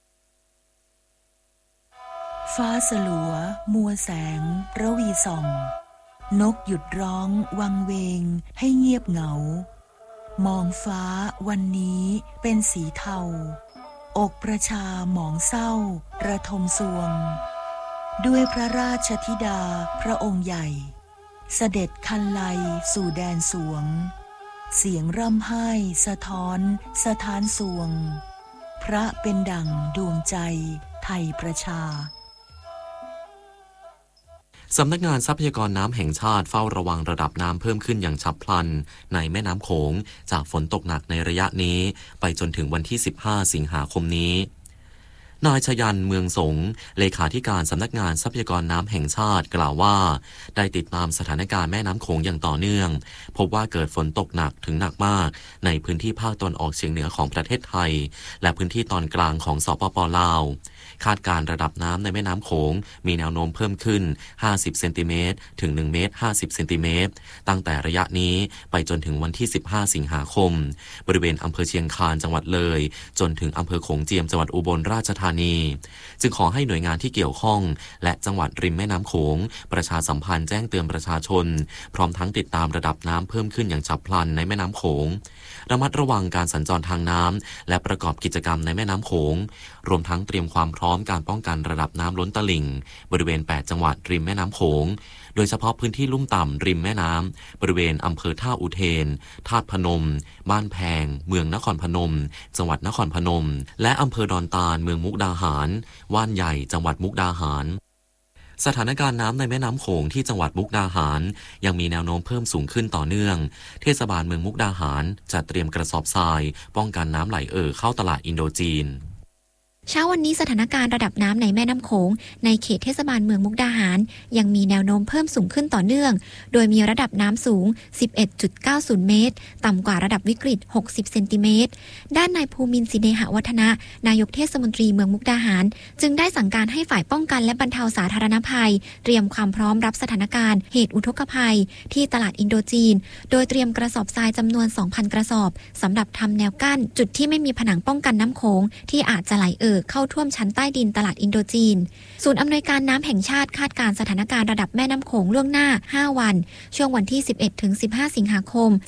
ฟ้าสลัวมัวแสงระวีส่องนกหยุดร้องวังเวงให้เงียบเหงามองฟ้าวันนี้เป็นสีเทาอกประชาหมองเศร้าระทมสวงด้วยพระราชธิดาพระองค์ใหญ่เสด็จคันไลสู่แดนสวงเสียงร่ำไห้สะท้อนสถานสวงพระเป็นดั่งดวงใจไทยประชาสำนักงานทรัพยากรน้ำแห่งชาติเฝ้าระวังระดับน้ำเพิ่มขึ้นอย่างฉับพลันในแม่น้ำโขงจากฝนตกหนักในระยะนี้ไปจนถึงวันที่15สิงหาคมนี้นายชยันเมืองสงเลขาธิการสำนักงานทรัพยากรน้ำแห่งชาติกล่าวว่าได้ติดตามสถานการณ์แม่น้ำโขงอย่างต่อเนื่องพบว่าเกิดฝนตกหนักถึงหนักมากในพื้นที่ภาคตะวันออกเฉียงเหนือของประเทศไทยและพื้นที่ตอนกลางของสปป.ลาวคาดการระดับน้ำในแม่น้ำโขงมีแนวโน้มเพิ่มขึ้น50เซนติเมตรถึง1เมตร50เซนติเมตรตั้งแต่ระยะนี้ไปจนถึงวันที่15สิงหาคมบริเวณอำเภอเชียงคานจังหวัดเลยจนถึงอำเภอโขงเจียมจังหวัดอุบลราชธานีจึงขอให้หน่วยงานที่เกี่ยวข้องและจังหวัดริมแม่น้ำโขงประชาสัมพันธ์แจ้งเตือนประชาชนพร้อมทั้งติดตามระดับน้ำเพิ่มขึ้นอย่างฉับพลันในแม่น้ำโขงระมัดระวังการสัญจรทางน้ำและประกอบกิจกรรมในแม่น้ำโขงรวมทั้งเตรียมความพร้อมการป้องกันระดับน้ำล้นตลิ่งบริเวณ8จังหวัดริมแม่น้ำโขงโดยเฉพาะพื้นที่ลุ่มต่ำริมแม่น้ำบริเวณอำเภอท่าอุเทนธาตุพนมบ้านแพงเมืองนครพนมจังหวัดนครพนมและอำเภอดอนตาลเมืองมุกดาหารว่านใหญ่จังหวัดมุกดาหารสถานการณ์น้ำในแม่น้ำโขงที่จังหวัดมุกดาหารยังมีแนวโน้มเพิ่มสูงขึ้นต่อเนื่องเทศบาลเมืองมุกดาหารจัดเตรียมกระสอบทรายป้องกันน้ำไหลเข้าตลาดอินโดจีนเช้าวันนี้สถานการณ์ระดับน้ำในแม่น้ำโขงในเขตเทศบาลเมืองมุกดาหารยังมีแนวโน้มเพิ่มสูงขึ้นต่อเนื่องโดยมีระดับน้ำสูง 11.90 เมตรต่ำกว่าระดับวิกฤต 60 เซนติเมตรด้านนายภูมินทร์ สิเนหวัฒนะนายกเทศมนตรีเมืองมุกดาหารจึงได้สั่งการให้ฝ่ายป้องกันและบรรเทาสาธารณภัยเตรียมความพร้อมรับสถานการณ์เหตุอุทกภัยที่ตลาดอินโดจีนโดยเตรียมกระสอบทรายจำนวน 2,000 กระสอบสำหรับทำแนวกั้นจุดที่ไม่มีผนังป้องกันน้ำโขงที่อาจจะไหลเข้าท่วมชั้นใต้ดินตลาดอินโดจีนศูนย์อำนวยการน้ำแห่งชาติคาดการสถานการณ์ระดับแม่น้ำโขงล่วงหน้า5วันช่วงวันที่ 11-15 สิงหาคม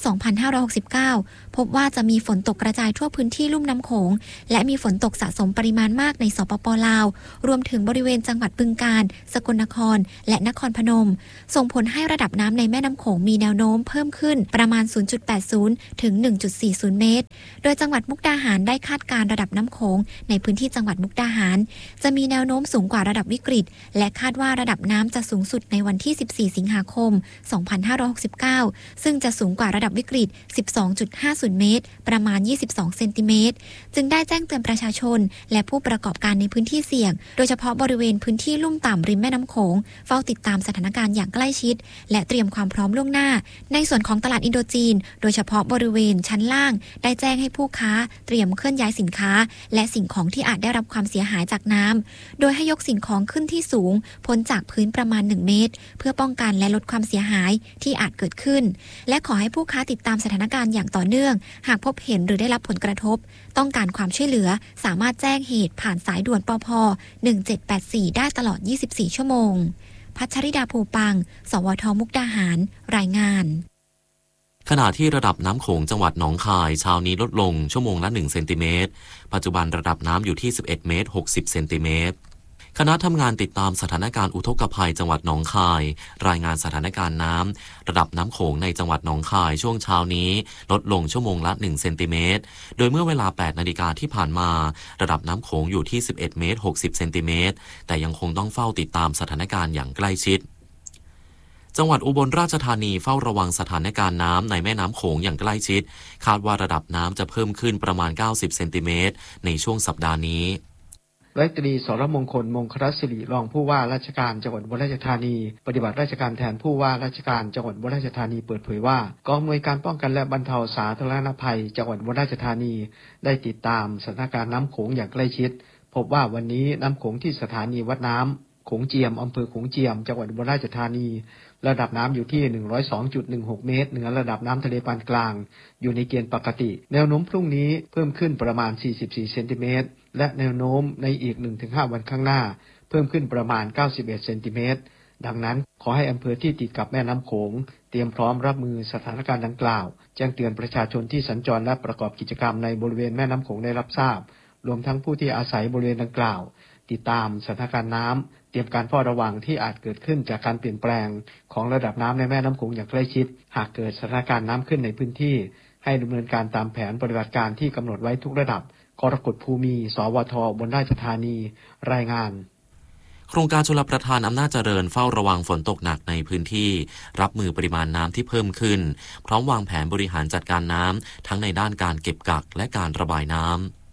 2569พบว่าจะมีฝนตกกระจายทั่วพื้นที่ลุ่มน้ำโขงและมีฝนตกสะสมปริมาณมากในสปป.ลาวรวมถึงบริเวณจังหวัดบึงกาฬสกลนครและนครพนมส่งผลให้ระดับน้ำในแม่น้ำโขงมีแนวโน้มเพิ่มขึ้นประมาณ 0.80 ถึง 1.40 เมตรโดยจังหวัดมุกดาหารได้คาดการระดับน้ำโขงในพื้นที่จังหวัดมุกดาหารจะมีแนวโน้มสูงกว่าระดับวิกฤตและคาดว่าระดับน้ำจะสูงสุดในวันที่14สิงหาคม 2569ซึ่งจะสูงกว่าระดับวิกฤต 12.50 เมตรประมาณ22เซนติเมตรจึงได้แจ้งเตือนประชาชนและผู้ประกอบการในพื้นที่เสี่ยงโดยเฉพาะบริเวณพื้นที่ลุ่มต่ำริมแม่น้ำโขงเฝ้าติดตามสถานการณ์อย่างใกล้ชิดและเตรียมความพร้อมล่วงหน้าในส่วนของตลาดอินโดจีนโดยเฉพาะบริเวณชั้นล่างได้แจ้งให้ผู้ค้าเตรียมเคลื่อนย้ายสินค้าและสิ่งของที่อาจได้รับความเสียหายจากน้ำโดยให้ยกสิ่งของขึ้นที่สูงพ้นจากพื้นประมาณ1เมตรเพื่อป้องกันและลดความเสียหายที่อาจเกิดขึ้นและขอให้ผู้ค้าติดตามสถานการณ์อย่างต่อเนื่องหากพบเห็นหรือได้รับผลกระทบต้องการความช่วยเหลือสามารถแจ้งเหตุผ่านสายด่วนปภ1784ได้ตลอด24ชั่วโมงพัชริดาภูปังสวทมุกดาหารรายงานขณะที่ระดับน้ำโขงจังหวัดหนองคายเช้านี้ลดลงชั่วโมงละ1เซนติเมตรปัจจุบันระดับน้ำอยู่ที่11เมตร60เซนติเมตรคณะทำงานติดตามสถานการณ์อุทกภัยจังหวัดหนองคายรายงานสถานการณ์น้ำระดับน้ำโขงในจังหวัดหนองคายช่วงเช้านี้ลดลงชั่วโมงละ1เซนติเมตรโดยเมื่อเวลา 8 นาฬิกาที่ผ่านมาระดับน้ำโขงอยู่ที่11เมตร60เซนติเมตรแต่ยังคงต้องเฝ้าติดตามสถานการณ์อย่างใกล้ชิดจังหวัดอุบลราชธานีเฝ้าระวังสถานการณ์น้ำในแม่น้ำโขงอย่างใกล้ชิดคาดว่าระดับน้ำจะเพิ่มขึ้นประมาณ90เซนติเมตรในช่วงสัปดาห์นี้ร้อยตรีสรมงคลมงคลศิริรองผู้ว่าราชการจังหวัดอุบลราชธานีปฏิบัติราชการแทนผู้ว่าราชการจังหวัดอุบลราชธานีเปิดเผยว่ากองอำนวยการป้องกันและบรรเทาสาธารณภัยจังหวัดอุบลราชธานีได้ติดตามสถานการณ์น้ำโขงอย่างใกล้ชิดพบว่าวันนี้น้ำโขงที่สถานีวัดน้ำโขงเจียมอำเภอโขงเจียมจังหวัดอุบลราชธานีระดับน้ำอยู่ที่ 102.16 เมตรเหนือระดับน้ำทะเลปานกลางอยู่ในเกณฑ์ปกติแนวโน้มพรุ่งนี้เพิ่มขึ้นประมาณ44เซนติเมตรและแนวโน้มในอีก 1-5 วันข้างหน้าเพิ่มขึ้นประมาณ91เซนติเมตรดังนั้นขอให้อำเภอที่ติดกับแม่น้ำโขงเตรียมพร้อมรับมือสถานการณ์ดังกล่าวแจ้งเตือนประชาชนที่สัญจรและประกอบกิจกรรมในบริเวณแม่น้ำโขงได้รับทราบรวมทั้งผู้ที่อาศัยบริเวณดังกล่าวติดตามสถานการณ์น้ำเตรียมการเฝ้าระวังที่อาจเกิดขึ้นจากการเปลี่ยนแปลงของระดับน้ำในแม่น้ำโขงอย่างใกล้ชิดหากเกิดสถานการณ์น้ำขึ้นในพื้นที่ให้ดำเนินการตามแผนปฏิบัติการที่กำหนดไว้ทุกระดับกรกฎภูมิสวทอุบลราชธานีรายงานโครงการชลประทานอำนาจเจริญเฝ้าระวังฝนตกหนักในพื้นที่รับมือปริมาณน้ำที่เพิ่มขึ้นพร้อมวางแผนบริหารจัดการน้ำทั้งในด้านการเก็บกักและการระบายน้ำ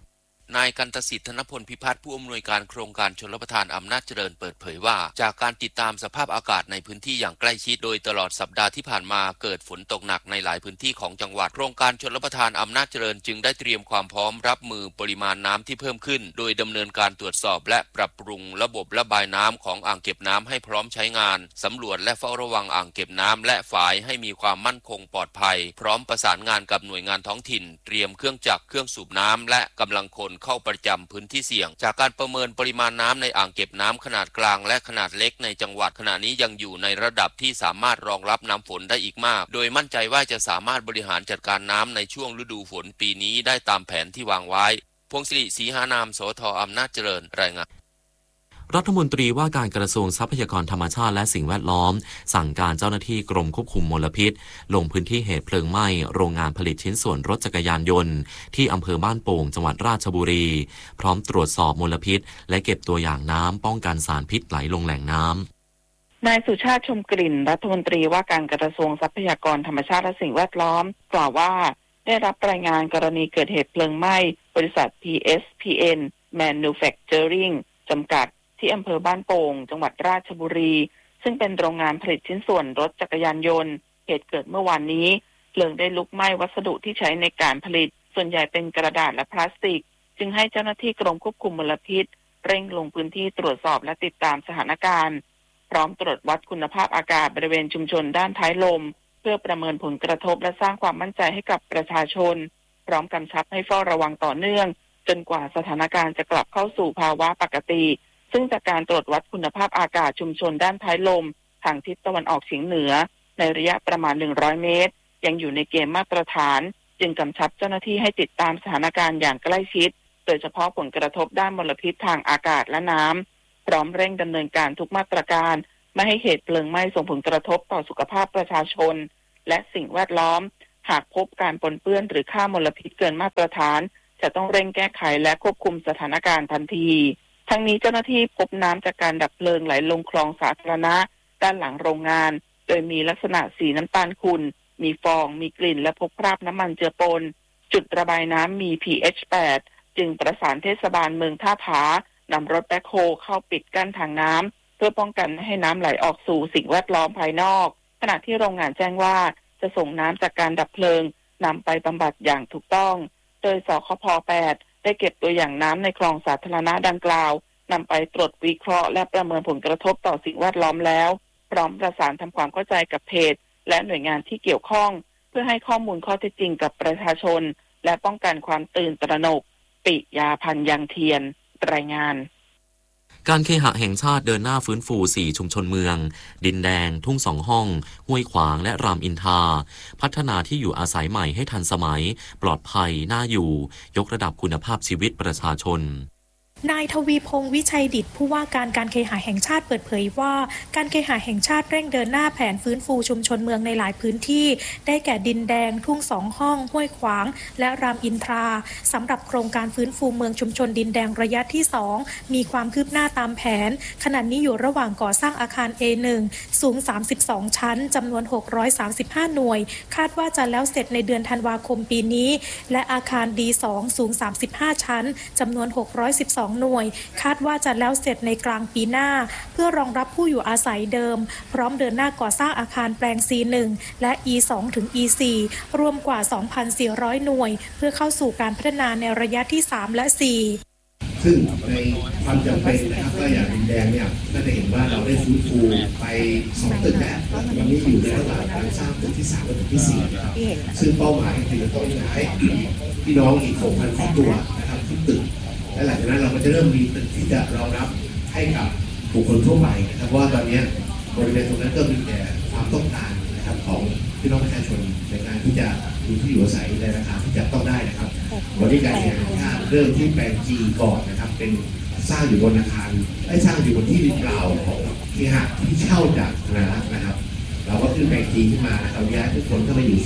นายกันตสิทธิ์ธนพลพิพัฒน์ผู้อำนวยการโครงการชลประทานอำนาจเจริญเปิดเผยว่าจากการติดตามสภาพอากาศในพื้นที่อย่างใกล้ชิดโดยตลอดสัปดาห์ที่ผ่านมาเกิดฝนตกหนักในหลายพื้นที่ของจังหวัดโครงการชลประทานอำนาจเจริญจึงได้เตรียมความพร้อมรับมือปริมาณน้ำที่เพิ่มขึ้นโดยดำเนินการตรวจสอบและปรับปรุงระบบระบายน้ำของอ่างเก็บน้ำให้พร้อมใช้งานสำรวจและเฝ้าระวังอ่างเก็บน้ำและฝายให้มีความมั่นคงปลอดภัยพร้อมประสานงานกับหน่วยงานท้องถิ่นเตรียมเครื่องจักรเครื่องสูบน้ำและกำลังคนเข้าประจำพื้นที่เสี่ยงจากการประเมินปริมาณน้ำในอ่างเก็บน้ำขนาดกลางและขนาดเล็กในจังหวัดขณะนี้ยังอยู่ในระดับที่สามารถรองรับน้ำฝนได้อีกมากโดยมั่นใจว่าจะสามารถบริหารจัดการน้ำในช่วงฤดูฝนปีนี้ได้ตามแผนที่วางไว้พงศิริศรีหานามสท.อำนาจเจริญรายงานรัฐมนตรีว่าการกระทรวงทรัพยากรธรรมชาติและสิ่งแวดล้อมสั่งการเจ้าหน้าที่กรมควบคุมมลพิษลงพื้นที่เหตุเพลิงไหม้โรงงานผลิตชิ้นส่วนรถจักรยานยนต์ที่อำเภอบ้านโป่งจังหวัดราชบุรีพร้อมตรวจสอบมลพิษและเก็บตัวอย่างน้ำป้องกันสารพิษไหลลงแหล่งน้ำนายสุชาติชมกลิ่นรัฐมนตรีว่าการกระทรวงทรัพยากรธรรมชาติและสิ่งแวดล้อมกล่าวว่าได้รับรายงานกรณีเกิดเหตุเพลิงไหม้บริษัท PSPN Manufacturing จำกัดที่อำเภอบ้านโป่งจังหวัดราชบุรีซึ่งเป็นโรงงานผลิตชิ้นส่วนรถจักรยานยนต์เหตุเกิดเมื่อวานนี้เพลิงได้ลุกไหม้วัสดุที่ใช้ในการผลิตส่วนใหญ่เป็นกระดาษและพลาสติกจึงให้เจ้าหน้าที่กรมควบคุมมลพิษเร่งลงพื้นที่ตรวจสอบและติดตามสถานการณ์พร้อมตรวจวัดคุณภาพอากาศบริเวณชุมชนด้านท้ายลมเพื่อประเมินผลกระทบและสร้างความมั่นใจให้กับประชาชนพร้อมกำชับให้เฝ้าระวังต่อเนื่องจนกว่าสถานการณ์จะกลับเข้าสู่ภาวะปกติซึ่งจากการตรวจวัดคุณภาพอากาศชุมชนด้านท้ายลมทางทิศตะวันออกเฉียงเหนือในระยะประมาณ100เมตรยังอยู่ในเกณฑ์มาตรฐานจึงกำชับเจ้าหน้าที่ให้ติดตามสถานการณ์อย่างใกล้ชิดโดยเฉพาะผลกระทบด้านมลพิษทางอากาศและน้ำพร้อมเร่งดำเนินการทุกมาตรการไม่ให้เหตุเพลิงไหม้ส่งผลกระทบต่อสุขภาพประชาชนและสิ่งแวดล้อมหากพบการปนเปื้อนหรือค่ามลพิษเกินมาตรฐานจะต้องเร่งแก้ไขและควบคุมสถานการณ์ทันทีทั้งนี้เจ้าหน้าที่พบน้ำจากการดับเพลิงไหลลงคลองสาธารณะด้านหลังโรงงานโดยมีลักษณะสีน้ำตาลขุ่นมีฟองมีกลิ่นและพบคราบน้ำมันเจือปนจุดระบายน้ำมี pH 8 จึงประสานเทศบาลเมืองท่าผานำรถแบ็คโฮเข้าปิดกั้นทางน้ำเพื่อป้องกันไม่ให้น้ำไหลออกสู่สิ่งแวดล้อมภายนอกขณะที่โรงงานแจ้งว่าจะส่งน้ำจากการดับเพลิงนำไปบำบัดอย่างถูกต้องโดยสคภ. 8ได้เก็บตัวอย่างน้ำในคลองสาธารณะดังกล่าวนำไปตรวจวิเคราะห์และประเมินผลกระทบต่อสิ่งแวดล้อมแล้วพร้อมประสานทำความเข้าใจกับเพจและหน่วยงานที่เกี่ยวข้องเพื่อให้ข้อมูลข้อเท็จจริงกับประชาชนและป้องกันความตื่นตระหนกปิยาพันธ์ยังเทียนรายงานการเคหะแห่งชาติเดินหน้าฟื้นฟู4ชุมชนเมืองดินแดงทุ่ง2ห้องห้วยขวางและรามอินทราพัฒนาที่อยู่อาศัยใหม่ให้ทันสมัยปลอดภัยน่าอยู่ยกระดับคุณภาพชีวิตประชาชนนายทวีพงษ์วิชัยดิษฐ์ผู้ว่าการเคหะแห่งชาติเปิดเผยว่าการเคหะแห่งชาติเร่งเดินหน้าแผนฟื้นฟูชุมชนเมืองในหลายพื้นที่ได้แก่ดินแดงทุ่ง2ห้องห้วยขวางและรามอินทราสำหรับโครงการฟื้นฟูเมืองชุมชนดินแดงระยะที่2มีความคืบหน้าตามแผนขณะนี้อยู่ระหว่างก่อสร้างอาคาร A1 สูง32ชั้นจำนวน635หน่วยคาดว่าจะแล้วเสร็จในเดือนธันวาคมปีนี้และอาคาร D2 สูง35ชั้นจำนวน612หน่วยคาดว่าจะแล้วเสร็จในกลางปีหน้าเพื่อรองรับผู้อยู่อาศัยเดิมพร้อมเดินหน้าก่อสร้างอาคารแปลง C1 และ E2 ถึง E4 รวมกว่า 2,400 หน่วยเพื่อเข้าสู่การพัฒนาในระยะที่3และ4 ซึ่งในความจำเป็นนะครับก็อย่างดินแดงเนี่ยก็จะเห็นว่าเราได้ฟื้นฟูไป2ตึกแล้ววันนี้อยู่ในระหว่างการสร้างตึกที่3และตึกที่4นะครับซึ่งเป้าหมายคือจะต้องย้ายพี่น้องอีก 6,000 ครอบครัวนะครับทุกตึกและหลังจากนั้นเราก็จะเริ่มมีตึกที่จะรองรับให้กับบุคคลทั่วไปนะครับว่าตอนนี้บริเวณตรงนั้นก็มีแต่ความต้องการนะครับของพี่น้องประชาชนในการที่จะมีที่อยู่อาศัยในราคาที่จะต้องได้นะครับวันนี้การแข่งขันเริ่มที่แปลง G ก่อนนะครับเป็นสร้างอยู่บนอาคารได้สร้างอยู่บนที่ดินเปล่าของที่หักที่เช่าจากธนาคารนะครับเราก็ขึ้นแปลง G ขึ้นมานะครับย้ายทุกคนเข้ามาอยู่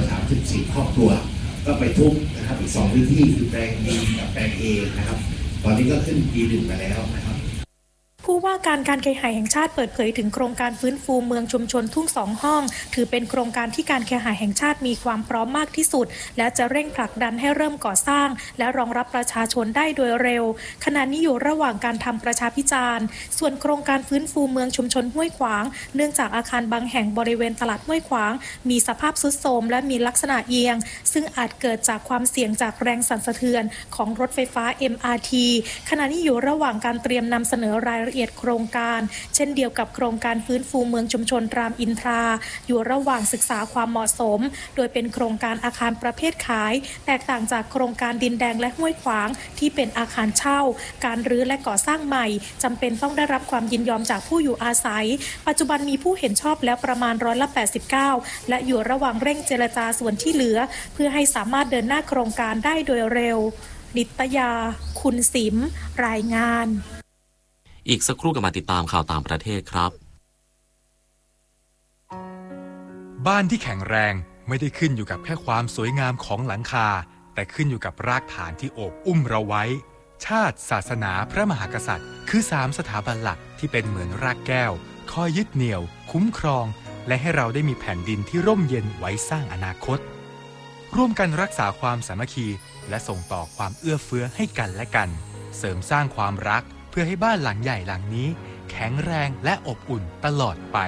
334ครอบครัวก็ไปทุบนะครับอีก2พื้นที่คือแปลง D กับแปลง A นะครับตอนนี้ก็ขึ้น D1 ไปแล้วนะครับผู้ว่าการเคหะแห่งชาติเปิดเผยถึงโครงการฟื้นฟูเมืองชุมชนทุ่ง2ห้องถือเป็นโครงการที่การเคหะแห่งชาติมีความพร้อมมากที่สุดและจะเร่งผลักดันให้เริ่มก่อสร้างและรองรับประชาชนได้โดยเร็วขณะนี้อยู่ระหว่างการทำประชาพิจารณ์ส่วนโครงการฟื้นฟูเมืองชุมชนห้วยขวางเนื่องจากอาคารบางแห่งบริเวณตลาดห้วยขวางมีสภาพทรุดโทรมและมีลักษณะเอียงซึ่งอาจเกิดจากความเสี่ยงจากแรงสั่นสะเทือนของรถไฟฟ้า MRT ขณะนี้อยู่ระหว่างการเตรียมนำเสนอรายละเอียดโครงการเช่นเดียวกับโครงการฟื้นฟูเมืองชุมชนรามอินทราอยู่ระหว่างศึกษาความเหมาะสมโดยเป็นโครงการอาคารประเภทขายแตกต่างจากโครงการดินแดงและห้วยขวางที่เป็นอาคารเช่าการรื้อและก่อสร้างใหม่จำเป็นต้องได้รับความยินยอมจากผู้อยู่อาศัยปัจจุบันมีผู้เห็นชอบแล้วประมาณ89%และอยู่ระหว่างเร่งเจรจาส่วนที่เหลือเพื่อให้สามารถเดินหน้าโครงการได้โดยเร็วนิตยาคุณสิมรายงานอีกสักครู่ก็มาติดตามข่าวต่างประเทศครับบ้านที่แข็งแรงไม่ได้ขึ้นอยู่กับแค่ความสวยงามของหลังคาแต่ขึ้นอยู่กับรากฐานที่โอบอุ้มเราไว้ชาติศาสนาพระมหากษัตริย์คือ3สถาบันหลักที่เป็นเหมือนรากแก้วคอยยึดเหนี่ยวคุ้มครองและให้เราได้มีแผ่นดินที่ร่มเย็นไว้สร้างอนาคตร่วมกันรักษาความสามัคคีและส่งต่อความเอื้อเฟื้อให้กันและกันเสริมสร้างความรักเพื่อให้บ้านหลังใหญ่หลังนี้แข็งแรงและอบอุ่นตลอดไป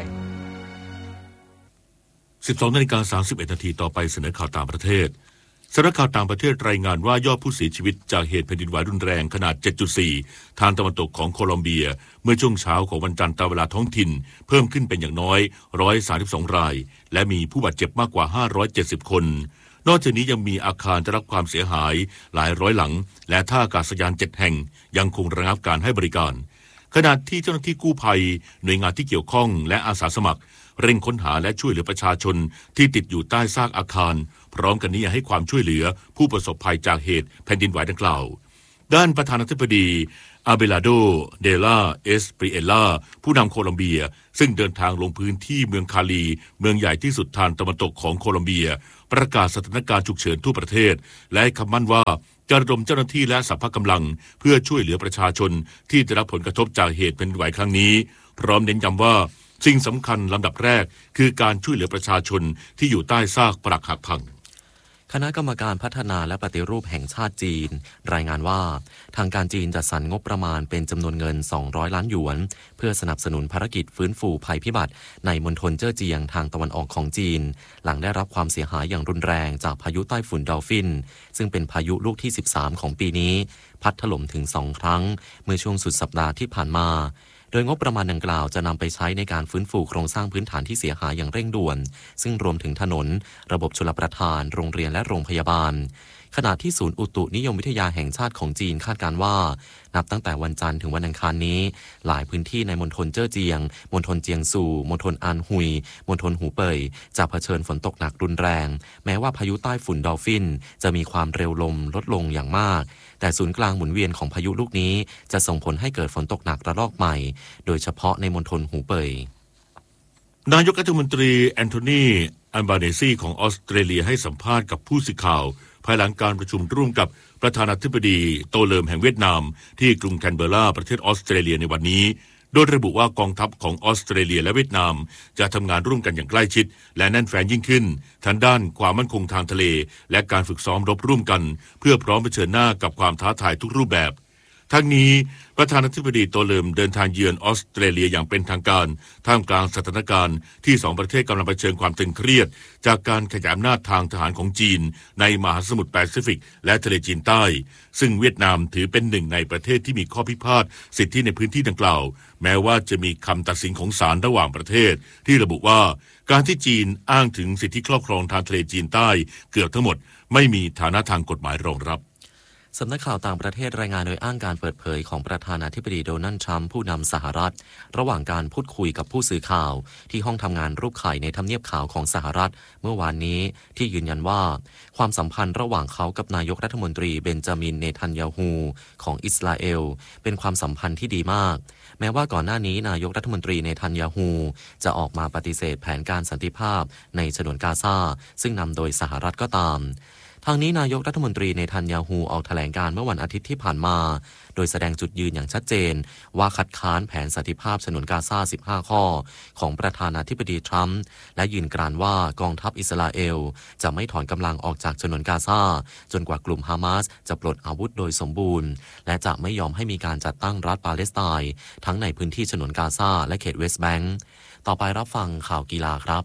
12:31 นาทีต่อไปเสนอข่าวต่างประเทศสำนักข่าวต่างประเทศรายงานว่ายอดผู้เสียชีวิตจากเหตุแผ่นดินไหวรุนแรงขนาด 7.4 ทางตะวันตกของโคลอมเบียเมื่อช่วงเช้าของวันจันทร์ตามเวลาท้องถิ่นเพิ่มขึ้นเป็นอย่างน้อย132รายและมีผู้บาดเจ็บมากกว่า570คนนอกจากนี้ยังมีอาคารได้รับความเสียหายหลายร้อยหลังและท่าอากาศยาน7แห่งยังคงระงับการให้บริการขณะที่เจ้าหน้าที่กู้ภัยหน่วยงานที่เกี่ยวข้องและอาสาสมัครเร่งค้นหาและช่วยเหลือประชาชนที่ติดอยู่ใต้ซากอาคารพร้อมกันนี้ยังให้ความช่วยเหลือผู้ประสบภัยจากเหตุแผ่นดินไหวดังกล่าวด้านประธานาธิบดีอาเบลาโดเดลาเอสปริเอลล่าผู้นำโคลอมเบียซึ่งเดินทางลงพื้นที่เมืองคาลีเมืองใหญ่ที่สุดทางตะวันตกของโคลอมเบียประกาศสถานการณ์ฉุกเฉินทั่วประเทศและให้คำมั่นว่าจะระดมเจ้าหน้าที่และสรรพกำลังเพื่อช่วยเหลือประชาชนที่ได้รับผลกระทบจากเหตุแผ่นดินไหวครั้งนี้พร้อมเน้นย้ำว่าสิ่งสำคัญลำดับแรกคือการช่วยเหลือประชาชนที่อยู่ใต้ซากปรักหักพังคณะกรรมการพัฒนาและปฏิรูปแห่งชาติจีนรายงานว่าทางการจีนจัดสรรงบประมาณเป็นจำนวนเงิน200ล้านหยวนเพื่อสนับสนุนภารกิจฟื้นฟูภัยพิบัติในมณฑลเจ้อเจียงทางตะวันออกของจีนหลังได้รับความเสียหายอย่างรุนแรงจากพายุใต้ฝุ่นดอลฟินซึ่งเป็นพายุลูกที่13ของปีนี้พัดถล่มถึง2ครั้งเมื่อช่วงสุดสัปดาห์ที่ผ่านมาโดยงบประมาณดังกล่าวจะนำไปใช้ในการฟื้นฟูโครงสร้างพื้นฐานที่เสียหายอย่างเร่งด่วนซึ่งรวมถึงถนนระบบชลประทานโรงเรียนและโรงพยาบาลขณะที่ศูนย์อุตุนิยมวิทยาแห่งชาติของจีนคาดการณ์ว่านับตั้งแต่วันจันทร์ถึงวันอังคารนี้หลายพื้นที่ในมณฑลเจ้อเจียงมณฑลเจียงซูมณฑลอันฮุยมณฑลหูเป่ยจะเผชิญฝนตกหนักรุนแรงแม้ว่าพายุใต้ฝุ่นดอลฟินจะมีความเร็วลมลดลงอย่างมากแต่ศูนย์กลางหมุนเวียนของพายุลูกนี้จะส่งผลให้เกิดฝนตกหนักระลอกใหม่โดยเฉพาะในมณฑลหูเป่ยนายกรัฐมนตรีแอนโทนีอัลบาเนซีของออสเตรเลียให้สัมภาษณ์กับผู้สื่อข่าวภายหลังการประชุมร่วมกับประธานาธิบดีโตเลิมแห่งเวียดนามที่กรุงแคนเบอร์ราประเทศออสเตรเลียในวันนี้โดยระบุว่ากองทัพของออสเตรเลียและเวียดนามจะทำงานร่วมกันอย่างใกล้ชิดและแน่นแฟ้นยิ่งขึ้นทั้งด้านความมั่นคงทางทะเลและการฝึกซ้อมรบร่วมกันเพื่อพร้อมเผชิญหน้ากับความท้าทายทุกรูปแบบทั้งนี้ประธานาธิบดีโตเลิมเดินทางเยือนออสเตรเลียอย่างเป็นทางการท่ามกลางสถานการณ์ที่สองประเทศกำลังเผชิญความตึงเครียดจากการขยายอำนาจทางทหารของจีนในมหาสมุทรแปซิฟิกและทะเลจีนใต้ซึ่งเวียดนามถือเป็นหนึ่งในประเทศที่มีข้อพิพาทสิทธิในพื้นที่ดังกล่าวแม้ว่าจะมีคำตัดสินของศาลระหว่างประเทศที่ระบุว่าการที่จีนอ้างถึงสิทธิครอบครองทางทะเลจีนใต้เกือบทั้งหมดไม่มีฐานะทางกฎหมายรองรับสำนักข่าวต่างประเทศรายงานโดยอ้างการเปิดเผยของประธานาธิบดีโดนัลด์ทรัมป์ผู้นำสหรัฐระหว่างการพูดคุยกับผู้สื่อข่าวที่ห้องทำงานรูปไข่ในทำเนียบขาวของสหรัฐเมื่อวานนี้ที่ยืนยันว่าความสัมพันธ์ระหว่างเขากับนายกรัฐมนตรีเบนจามินเนทันยาฮูของอิสราเอลเป็นความสัมพันธ์ที่ดีมากแม้ว่าก่อนหน้านี้นายกรัฐมนตรีเนทันยาฮูจะออกมาปฏิเสธแผนการสันติภาพในฉนวนกาซาซึ่งนำโดยสหรัฐก็ตามทางนี้นายกรัฐมนตรีเนทันยาฮูออกแถลงการเมื่อวันอาทิตย์ที่ผ่านมาโดยแสดงจุดยืนอย่างชัดเจนว่าคัดค้านแผนสันติภาพฉนวนกาซา15ข้อของประธานาธิบดีทรัมป์และยืนกรานว่ากองทัพอิสราเอลจะไม่ถอนกำลังออกจากฉนวนกาซาจนกว่ากลุ่มฮามาสจะปลดอาวุธโดยสมบูรณ์และจะไม่ยอมให้มีการจัดตั้งรัฐปาเลสไตน์ทั้งในพื้นที่ฉนวนกาซาและเขตเวสต์แบงก์ต่อไปรับฟังข่าวกีฬาครับ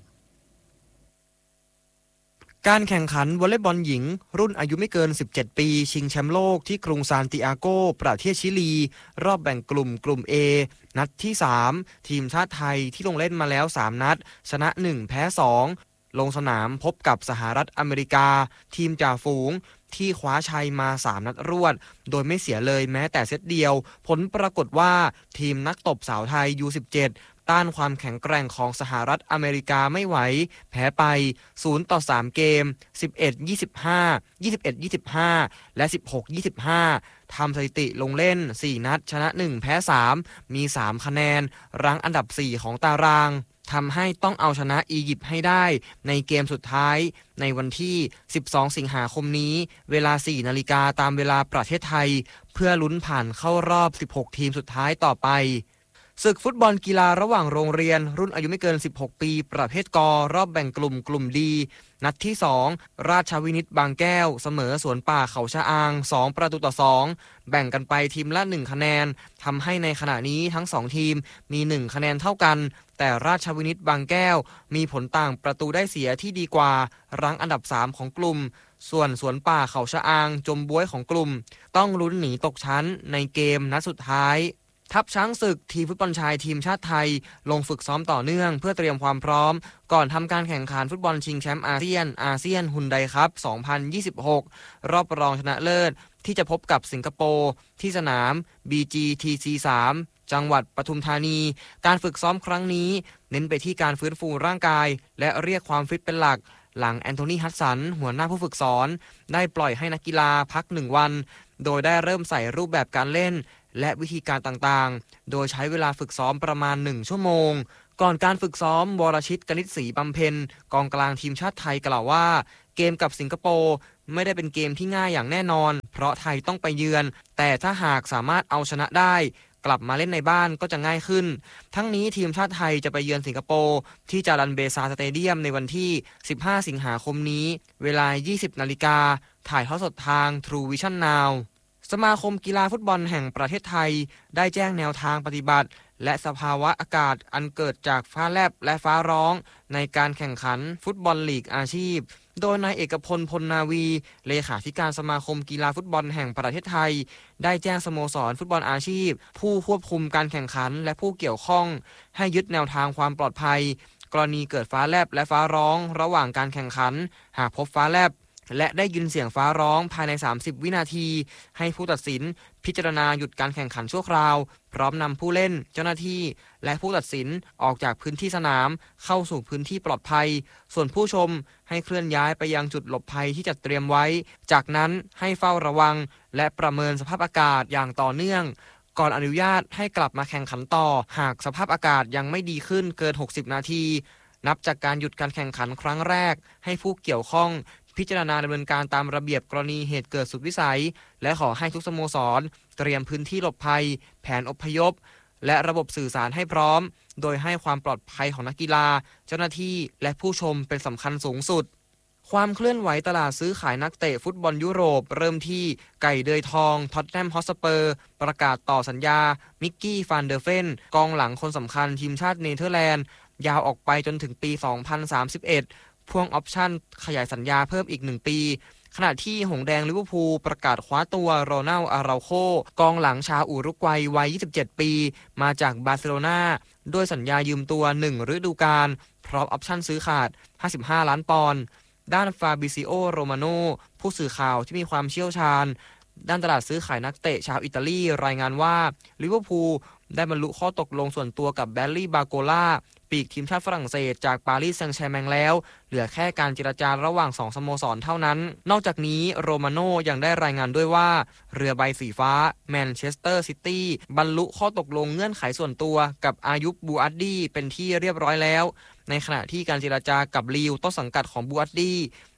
การแข่งขันวอลเลย์บอลหญิงรุ่นอายุไม่เกิน17ปีชิงแชมป์โลกที่กรุงซานติอาโกประเทศชิลีรอบแบ่งกลุ่ม A นัดที่3ทีมชาติไทยที่ลงเล่นมาแล้ว3นัดชนะ1แพ้2ลงสนามพบกับสหรัฐอเมริกาทีมจ่าฝูงที่คว้าชัยมา3นัดรวดโดยไม่เสียเลยแม้แต่เซตเดียวผลปรากฏว่าทีมนักตบสาวไทย U17ต้านความแข็งแกร่งของสหรัฐอเมริกาไม่ไหวแพ้ไป0-3เกม 11-25 21-25 และ 16-25 ทำสถิติลงเล่น4นัดชนะ1แพ้3มี3คะแนนรั้งอันดับ4ของตารางทำให้ต้องเอาชนะอียิปต์ให้ได้ในเกมสุดท้ายในวันที่12สิงหาคมนี้เวลา 4 นาฬิกาตามเวลาประเทศไทยเพื่อลุ้นผ่านเข้ารอบ16ทีมสุดท้ายต่อไปศึกฟุตบอลกีฬาระหว่างโรงเรียนรุ่นอายุไม่เกิน16ปีประเภทกรอบแบ่งกลุ่มดีนัดที่2ราชวินิตบางแก้วเสมอสวนป่าเขาชะอาง2-2แบ่งกันไปทีมละ1คะแนนทำให้ในขณะนี้ทั้ง2ทีมมี1คะแนนเท่ากันแต่ราชวินิตบางแก้วมีผลต่างประตูได้เสียที่ดีกว่ารั้งอันดับ3ของกลุ่มส่วนสวนป่าเขาชะอางจมบ๊วยของกลุ่มต้องลุ้นหนีตกชั้นในเกมนัดสุดท้ายทัพช้างศึกทีมฟุตบอลชายทีมชาติไทยลงฝึกซ้อมต่อเนื่องเพื่อเตรียมความพร้อมก่อนทำการแข่งขันฟุตบอลชิงแชมป์อาเซียนฮุนไดคัพ 2026 รอบรองชนะเลิศที่จะพบกับสิงคโปร์ที่สนาม BGTC 3 จังหวัดปทุมธานีการฝึกซ้อมครั้งนี้เน้นไปที่การฟื้นฟูร่างกายและเรียกความฟิตเป็นหลักหลังแอนโทนีฮัดสันหัวหน้าผู้ฝึกสอนได้ปล่อยให้นักกีฬาพัก1วันโดยได้เริ่มใส่รูปแบบการเล่นและวิธีการต่างๆโดยใช้เวลาฝึกซ้อมประมาณ1ชั่วโมงก่อนการฝึกซ้อมวรชิตกนิษฐ์ศรีบำเพ็ญกองกลางทีมชาติไทยกล่าวว่าเกมกับสิงคโปร์ไม่ได้เป็นเกมที่ง่ายอย่างแน่นอนเพราะไทยต้องไปเยือนแต่ถ้าหากสามารถเอาชนะได้กลับมาเล่นในบ้านก็จะง่ายขึ้นทั้งนี้ทีมชาติไทยจะไปเยือนสิงคโปร์ที่จารันเบซาสเตเดียมในวันที่15สิงหาคมนี้เวลา 20 นาฬิกาถ่ายทอดสดทาง True Vision Nowสมาคมกีฬาฟุตบอลแห่งประเทศไทยได้แจ้งแนวทางปฏิบัติและสภาวะอากาศอันเกิดจากฟ้าแลบและฟ้าร้องในการแข่งขันฟุตบอลลีกอาชีพโดยนายเอกพลพลนาวีเลขาธิการสมาคมกีฬาฟุตบอลแห่งประเทศไทยได้แจ้งสโมสรฟุตบอลอาชีพผู้ควบคุมการแข่งขันและผู้เกี่ยวข้องให้ยึดแนวทางความปลอดภัยกรณีเกิดฟ้าแลบและฟ้าร้องระหว่างการแข่งขันหากพบฟ้าแลบและได้ยินเสียงฟ้าร้องภายใน30วินาทีให้ผู้ตัดสินพิจารณาหยุดการแข่งขันชั่วคราวพร้อมนำผู้เล่นเจ้าหน้าที่และผู้ตัดสินออกจากพื้นที่สนามเข้าสู่พื้นที่ปลอดภัยส่วนผู้ชมให้เคลื่อนย้ายไปยังจุดหลบภัยที่จัดเตรียมไว้จากนั้นให้เฝ้าระวังและประเมินสภาพอากาศอย่างต่อเนื่องก่อนอนุญาตให้กลับมาแข่งขันต่อหากสภาพอากาศยังไม่ดีขึ้นเกิน60นาทีนับจากการหยุดการแข่งขันครั้งแรกให้ผู้เกี่ยวข้องพิจารณาดำเนินการตามระเบียบกรณีเหตุเกิดสุดวิสัยและขอให้ทุกสโมสรเตรียมพื้นที่หลบภัยแผนอพยพและระบบสื่อสารให้พร้อมโดยให้ความปลอดภัยของนักกีฬาเจ้าหน้าที่และผู้ชมเป็นสำคัญสูงสุดความเคลื่อนไหวตลาดซื้อขายนักเตะฟุตบอลยุโรปเริ่มที่ไก่เดยทองท็อตแนมฮอตสเปอร์ประกาศต่อสัญญามิกกี้ฟานเดอร์เฟนกองหลังคนสำคัญทีมชาติเนเธอร์แลนด์ยาวออกไปจนถึงปี 2031พ่วงออปชั่นขยายสัญญาเพิ่มอีก1ปีขณะที่หงแดงลิเวอร์พูลประกาศคว้าตัวโรนัลอาราโคกองหลังชาวอุรุกวัยวัย27ปีมาจากบาร์เซโลนาด้วยสัญญายืมตัว1ฤดูกาลพร้อมออปชั่นซื้อขาด55ล้านปอนด์ด้านฟาบิซิโอโรมาโนผู้สื่อข่าวที่มีความเชี่ยวชาญด้านตลาดซื้อขายนักเตะชาวอิตาลีรายงานว่าลิเวอร์พูลได้บรรลุข้อตกลงส่วนตัวกับแบลลี่บาโกล่าปีกทีมชาติฝรั่งเศสจากปารีสแซงต์แชร์แมงแล้วเหลือแค่การเจรจาระหว่าง2สโมสรเท่านั้นนอกจากนี้โรมาโน่ยังได้รายงานด้วยว่าเรือใบสีฟ้าแมนเชสเตอร์ซิตี้บรรลุข้อตกลงเงื่อนไขส่วนตัวกับอายุบบูอัดดี้เป็นที่เรียบร้อยแล้วในขณะที่การเจรจากับลีวต้นสังกัดของบูอัดดี้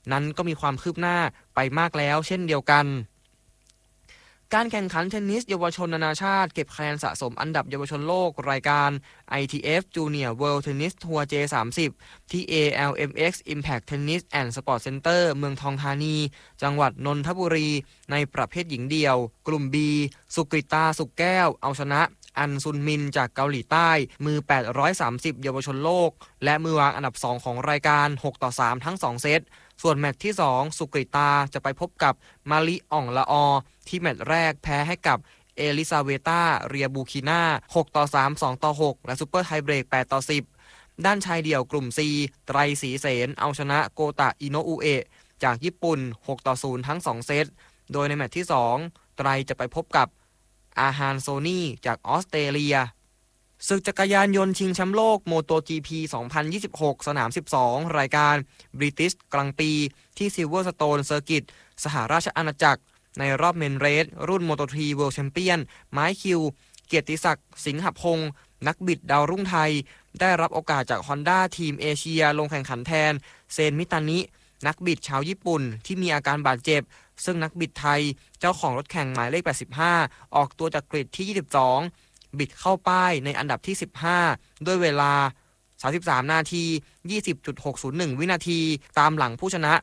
นั้นก็มีความคืบหน้าไปมากแล้วเช่นเดียวกันการแข่งขันเทนนิสเยาวชนนานาชาติเก็บคะแนนสะสมอันดับเยาวชนโลกรายการ ITF Junior World Tennis Tour J30 ที่ ALMX Impact Tennis and Sport Center เมืองทองธานีจังหวัดนนทบุรีในประเภทหญิงเดี่ยวกลุ่ม B สุกริตาสุกแก้วเอาชนะอันซุนมินจากเกาหลีใต้มือ830เยาวชนโลกและมือวางอันดับ2ของรายการ6-3ทั้ง2เซตส่วนแมตช์ที่2สุกริตาจะไปพบกับมาลิอ่องละออที่แมตช์แรกแพ้ให้กับเอลิซาเวตาเรียบูคินา6-3 2-6และซุปเปอร์ไทเบรก8-10ด้านชายเดี่ยวกลุ่ม C ไตรศรีเสนเอาชนะโกตะอิโนอุเอะจากญี่ปุ่น6-0ทั้ง2เซตโดยในแมตช์ที่2ไตรจะไปพบกับอาฮานโซนีจากออสเตรเลียศึกจักรยานยนต์ชิงแชมป์โลก MotoGP 2026 สนาม 12 รายการ British Grand Prix ที่ Silverstone Circuit สหราชอาณาจักรในรอบเมนเรสรุ่น Moto3 World Champion ไมค์คิวเกียรติศักดิ์สิงหพงศ์นักบิดดาวรุ่งไทยได้รับโอกาสจาก Honda ทีมเอเชียลงแข่งขันแทนเซนมิตานินักบิดชาวญี่ปุ่นที่มีอาการบาดเจ็บซึ่งนักบิดไทยเจ้าของรถแข่งหมายเลข85ออกตัวจากกริดที่22บิดเข้าป้ายในอันดับที่15ด้วยเวลา33นาที 20.601 วินาทีตามหลังผู้ชนะ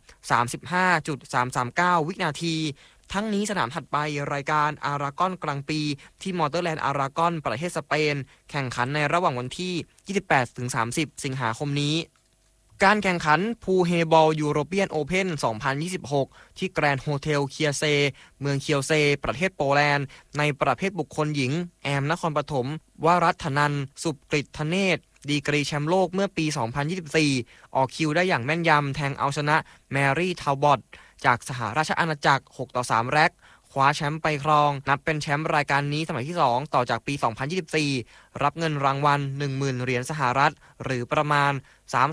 35.339 วินาทีทั้งนี้สนามถัดไปรายการอารากอนกลางปีที่มอเตอร์แลนด์อารากอนประเทศสเปนแข่งขันในระหว่างวันที่ 28-30 สิงหาคมนี้การแข่งขันพูเฮบอลยูโรเปียนโอเพ่น 2026 ที่แกรนด์โฮเทลเคียเซเมืองเคียวเซประเทศโปแลนด์ในประเภทบุคคลหญิงแอมนครปฐมวรัตนันท์สุกฤตธเนศดีกรีแชมป์โลกเมื่อปี 2024 ออกคิวได้อย่างแม่นยำแทงเอาชนะแมรี่ทาวบอตจากสหราชอาณาจักร6-3แร็กคว้าแชมป์ไปครองนับเป็นแชมป์รายการนี้สมัยที่2ต่อจากปี 2024 รับเงินรางวัล 10,000 เหรียญสหรัฐหรือประมาณ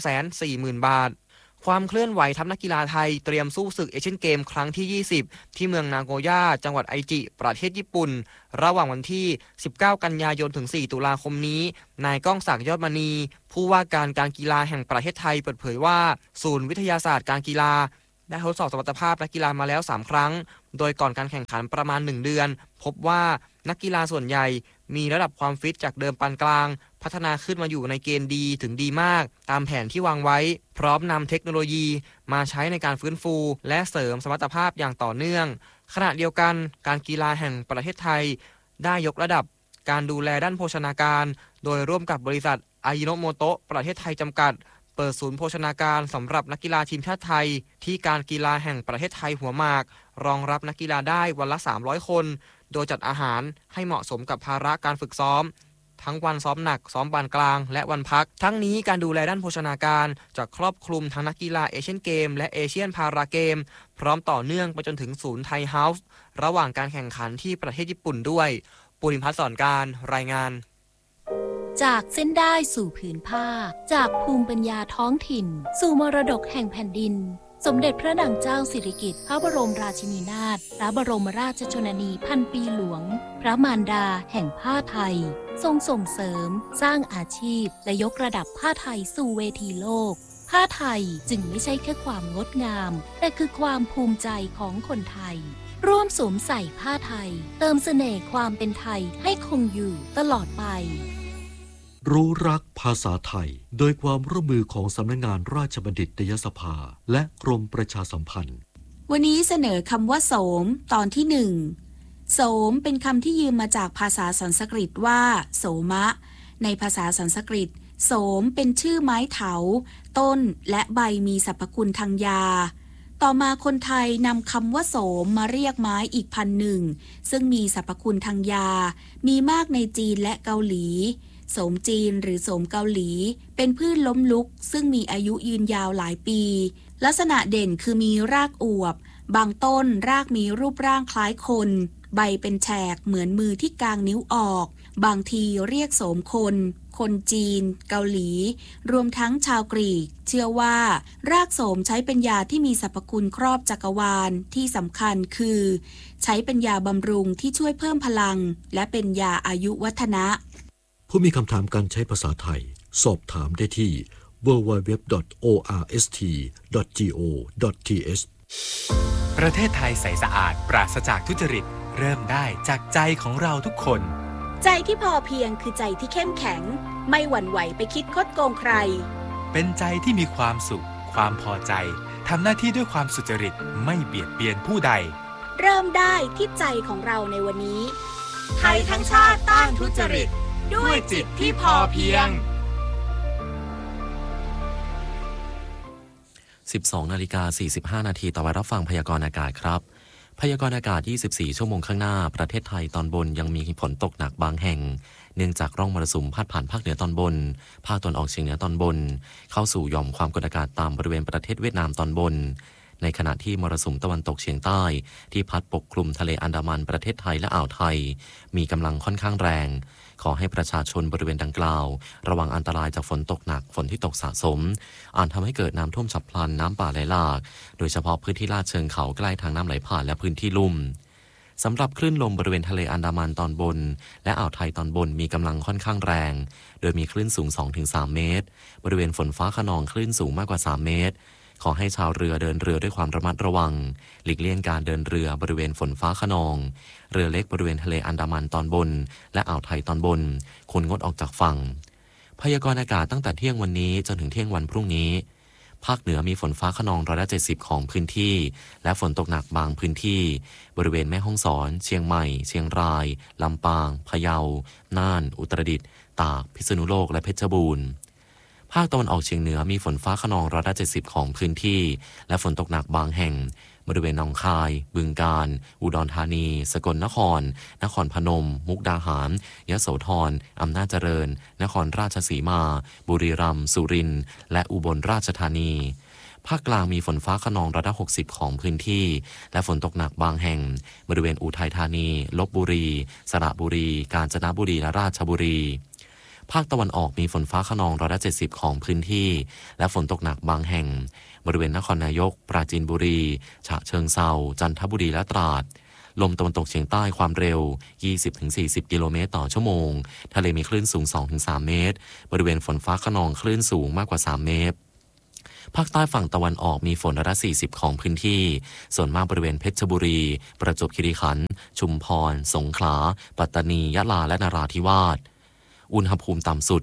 340,000 บาทความเคลื่อนไหวทัพนักกีฬาไทยเตรียมสู้ศึกเอเชียนเกมครั้งที่ 20 ที่เมืองนาโกย่าจังหวัดไอจิประเทศญี่ปุ่นระหว่างวันที่ 19 กันยายนถึง 4 ตุลาคมนี้นายก้องศักดิ์ยอดมณีผู้ว่าการการกีฬาแห่งประเทศไทยเปิดเผยว่าศูนย์วิทยาศาสตร์การกีฬาได้ทดสอบสมรรถภาพนักกีฬามาแล้ว3ครั้งโดยก่อนการแข่งขันประมาณ1เดือนพบว่านักกีฬาส่วนใหญ่มีระดับความฟิตจากเดิมปานกลางพัฒนาขึ้นมาอยู่ในเกณฑ์ดีถึงดีมากตามแผนที่วางไว้พร้อมนำเทคโนโลยีมาใช้ในการฟื้นฟูและเสริมสมรรถภาพอย่างต่อเนื่องขณะเดียวกันการกีฬาแห่งประเทศไทยได้ยกระดับการดูแลด้านโภชนาการโดยร่วมกับบริษัทอายิโนโมโตะประเทศไทยจำกัดเปิดศูนย์โภชนาการสำหรับนักกีฬาทีมชาติไทยที่การกีฬาแห่งประเทศไทยหัวหมากรองรับนักกีฬาได้วันละ300คนโดยจัดอาหารให้เหมาะสมกับภาระการฝึกซ้อมทั้งวันซ้อมหนักซ้อมปานกลางและวันพักทั้งนี้การดูแลด้านโภชนาการจะครอบคลุมทั้งนักกีฬาเอเชียนเกมและเอเชียนพาราเกมพร้อมต่อเนื่องไปจนถึงศูนย์ไทยเฮาส์ระหว่างการแข่งขันที่ประเทศญี่ปุ่นด้วยปุริพัฒน์สอนการรายงานจากเส้นได้สู่ผืนผ้าจากภูมิปัญญาท้องถิ่นสู่มรดกแห่งแผ่นดินสมเด็จพระนางเจ้าสิริกิติ์พระบรมราชินีนาถพระบรมราชชนนีพันปีหลวงพระมารดาแห่งผ้าไทยทรงส่งเสริมสร้างอาชีพและยกระดับผ้าไทยสู่เวทีโลกผ้าไทยจึงไม่ใช่แค่ความงดงามแต่คือความภูมิใจของคนไทยร่วมสวมใส่ผ้าไทยเติมเสน่ห์ความเป็นไทยให้คงอยู่ตลอดไปรู้รักภาษาไทยโดยความร่วมมือของสำนักงานราชบัณฑิตยสภาและกรมประชาสัมพันธ์วันนี้เสนอคำว่าโสมตอนที่ 1โสมเป็นคำที่ยืมมาจากภาษาสันสกฤตว่าโสมะในภาษาสันสกฤตโสมเป็นชื่อไม้เถาต้นและใบมีสรรพคุณทางยาต่อมาคนไทยนำคำว่าโสมมาเรียกไม้อีกพันหนึ่งซึ่งมีสรรพคุณทางยามีมากในจีนและเกาหลีโสมจีนหรือโสมเกาหลีเป็นพืชล้มลุกซึ่งมีอายุยืนยาวหลายปีลักษณะเด่นคือมีรากอวบบางต้นรากมีรูปร่างคล้ายคนใบเป็นแฉกเหมือนมือที่กางนิ้วออกบางทีเรียกโสมคนจีนเกาหลีรวมทั้งชาวกรีกเชื่อว่ารากโสมใช้เป็นยาที่มีสรรพคุณครอบจักรวาลที่สำคัญคือใช้เป็นยาบำรุงที่ช่วยเพิ่มพลังและเป็นยาอายุวัฒนะผู้มีคำถามการใช้ภาษาไทยสอบถามได้ที่ www.orst.go.th ประเทศไทยใสสะอาดปราศจากทุจริตเริ่มได้จากใจของเราทุกคนใจที่พอเพียงคือใจที่เข้มแข็งไม่หวั่นไหวไปคิดคดโกงใครเป็นใจที่มีความสุขความพอใจทำหน้าที่ด้วยความสุจริตไม่เบียดเบียนผู้ใดเริ่มได้ที่ใจของเราในวันนี้ไทยทั้งชาติต้านทุจริตด้วยจิตที่พอเพียง 12:45 น.ต่อไปรับฟังพยากรณ์อากาศครับพยากรณ์อากาศ24ชั่วโมงข้างหน้าประเทศไทยตอนบนยังมีฝนตกหนักบางแห่งเนื่องจากร่องมรสุมพาดผ่านภาคเหนือตอนบนภาคตะวันออกเฉียงเหนือตอนบนเข้าสู่หย่อมความกดอากาศต่ำบริเวณประเทศเวียดนามตอนบนในขณะที่มรสุมตะวันตกเฉียงใต้ที่พัดปกคลุมทะเลอันดามันประเทศไทยและอ่าวไทยมีกำลังค่อนข้างแรงขอให้ประชาชนบริเวณดังกล่าวระวังอันตรายจากฝนตกหนักฝนที่ตกสะสมอาจทำให้เกิดน้ำท่วมฉับพลันน้ำป่าไหลหลากโดยเฉพาะพื้นที่ลาดเชิงเขาใกล้ทางน้ำไหลผ่านและพื้นที่ลุ่มสำหรับคลื่นลมบริเวณทะเลอันดามันตอนบนและอ่าวไทยตอนบนมีกำลังค่อนข้างแรงโดยมีคลื่นสูง 2-3 เมตรบริเวณฝนฟ้าคะนองคลื่นสูงมากกว่า3 เมตรขอให้ชาวเรือเดินเรือด้วยความระมัดระวังหลีกเลี่ยงการเดินเรือบริเวณฝนฟ้าคะนองเรือเล็กบริเวณทะเลอันดามันตอนบนและอ่าวไทยตอนบนควรงดออกจากฝั่งพยากรณ์อากาศตั้งแต่เที่ยงวันนี้จนถึงเที่ยงวันพรุ่งนี้ภาคเหนือมีฝนฟ้าคะนอง170ของพื้นที่และฝนตกหนักบางพื้นที่บริเวณแม่ฮ่องสอนเชียงใหม่เชียงรายลำปางพะเยาน่านอุตรดิตถ์ตากพิษณุโลกและเพชรบูรณ์ภาคตะวันออกเฉียงเหนือมีฝนฟ้าคะนอง170ของพื้นที่และฝนตกหนักบางแห่งบริเวณหนองคายบึงกาฬอุดรธานีสกลนครนครพนมมุกดาหารยโสธรอำนาจเจริญนครราชสีมาบุรีรัมย์สุรินทร์และอุบลราชธานีภาคกลางมีฝนฟ้าคะนอง60ของพื้นที่และฝนตกหนักบางแห่งบริเวณอุทัยธานีลพบุรีสระบุรีกาญจนบุรีและราชบุรีภาคตะวันออกมีฝนฟ้าคะนอง170ของพื้นที่และฝนตกหนักบางแห่งบริเวณนครนายกปราจีนบุรีฉะเชิงเทราจันทบุรีและตราดลมตะวันตกเฉียงใต้ความเร็ว 20-40 กิโลเมตรต่อชั่วโมงทะเลมีคลื่นสูง 2-3 เมตรบริเวณฝนฟ้าคะนองคลื่นสูงมากกว่า3 เมตรภาคใต้ฝั่งตะวันออกมีฝน140ของพื้นที่ส่วนมากบริเวณเพชรบุรีประจวบคีรีขันธ์ชุมพรสงขลาปัตตานียะลาและนราธิวาสอุณหภูมิต่ำสุด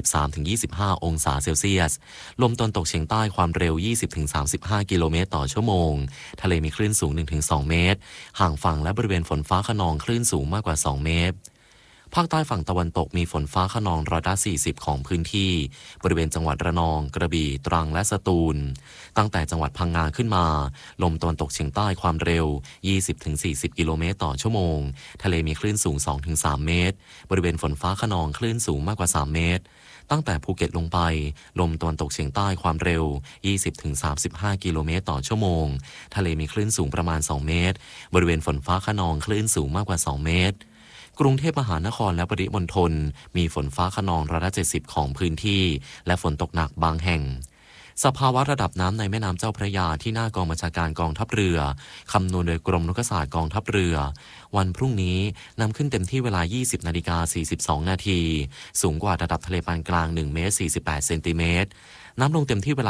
23-25 องศาเซลเซียสลมตะวันตกเฉียงใต้ความเร็ว 20-35 กิโลเมตรต่อชั่วโมงทะเลมีคลื่นสูง 1-2 เมตรห่างฝั่งและบริเวณฝนฟ้าคะนองคลื่นสูงมากกว่า2 เมตรภาคใต้ฝั่งตะวันตกมีฝนฟ้าคะนอง140ของพื้นที่บริเวณจังหวัดระนองกระบี่ตรังและสตูลตั้งแต่จังหวัดพังงาขึ้นมาลมตะวันตกเฉียงใต้ความเร็ว 20-40 กิโลเมตรต่อชั่วโมงทะเลมีคลื่นสูง 2-3 เมตรบริเวณฝนฟ้าคะนองคลื่นสูงมากกว่า3 เมตรตั้งแต่ภูเก็ตลงไปลมตะวันตกเฉียงใต้ความเร็ว 20-35 กิโลเมตรต่อชั่วโมงทะเลมีคลื่นสูงประมาณ2 เมตรบริเวณฝนฟ้าคะนองคลื่นสูงมากกว่า2 เมตรกรุงเทพมหานครและปริมณฑลมีฝนฟ้าคะนอง170ของพื้นที่และฝนตกหนักบางแห่งสภาวะระดับน้ำในแม่น้ำเจ้าพระยาที่หน้ากองบัญชาการกองทัพเรือคำนวณโดยกรมนกศาสตร์กองทัพเรือวันพรุ่งนี้นำขึ้นเต็มที่เวลา 20:42 นาทีสูงกว่าระดับทะเลปานกลาง1 เมตร 48 เซนติเมตรน้ำลงเต็มที่เวลา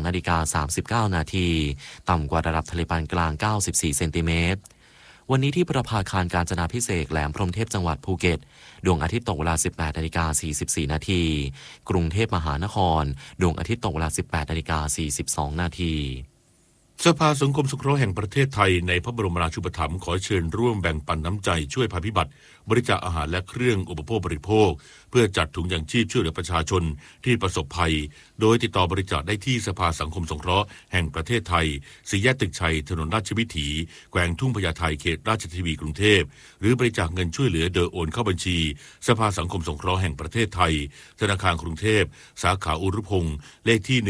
12:39 นาทีต่ำกว่าระดับทะเลปานกลาง94 เซนติเมตรวันนี้ที่ประภาคารกาญจนาภิเษกแหลมพรหมเทพจังหวัดภูเก็ตดวงอาทิตย์ตกเวลา 18:44 นาทีกรุงเทพมหานครดวงอาทิตย์ตกเวลา 18:42 นาทีสภาสังคมสงเคราะห์แห่งประเทศไทยในพระบรมราชูปถัมภ์ขอเชิญร่วมแบ่งปันน้ำใจช่วยภัยพิบัติบริจาคอาหารและเครื่องอุปโภคบริโภคเพื่อจัดถุงยางชีพช่วยเหลือประชาชนที่ประสบภัยโดยติดต่อบริจาคได้ที่สภาสังคมสงเคราะห์แห่งประเทศไทยสี่แยกตึกชัยถนนราชวิถีแขวงทุ่งพญาไทเขตราชทีวีกรุงเทพหรือบริจาคเงินช่วยเหลือโดยโอนเข้าบัญชีสภาสังคมสงเคราะห์แห่งประเทศไทยธนาคารกรุงเทพสาขาอุรุพงศ์เลขที่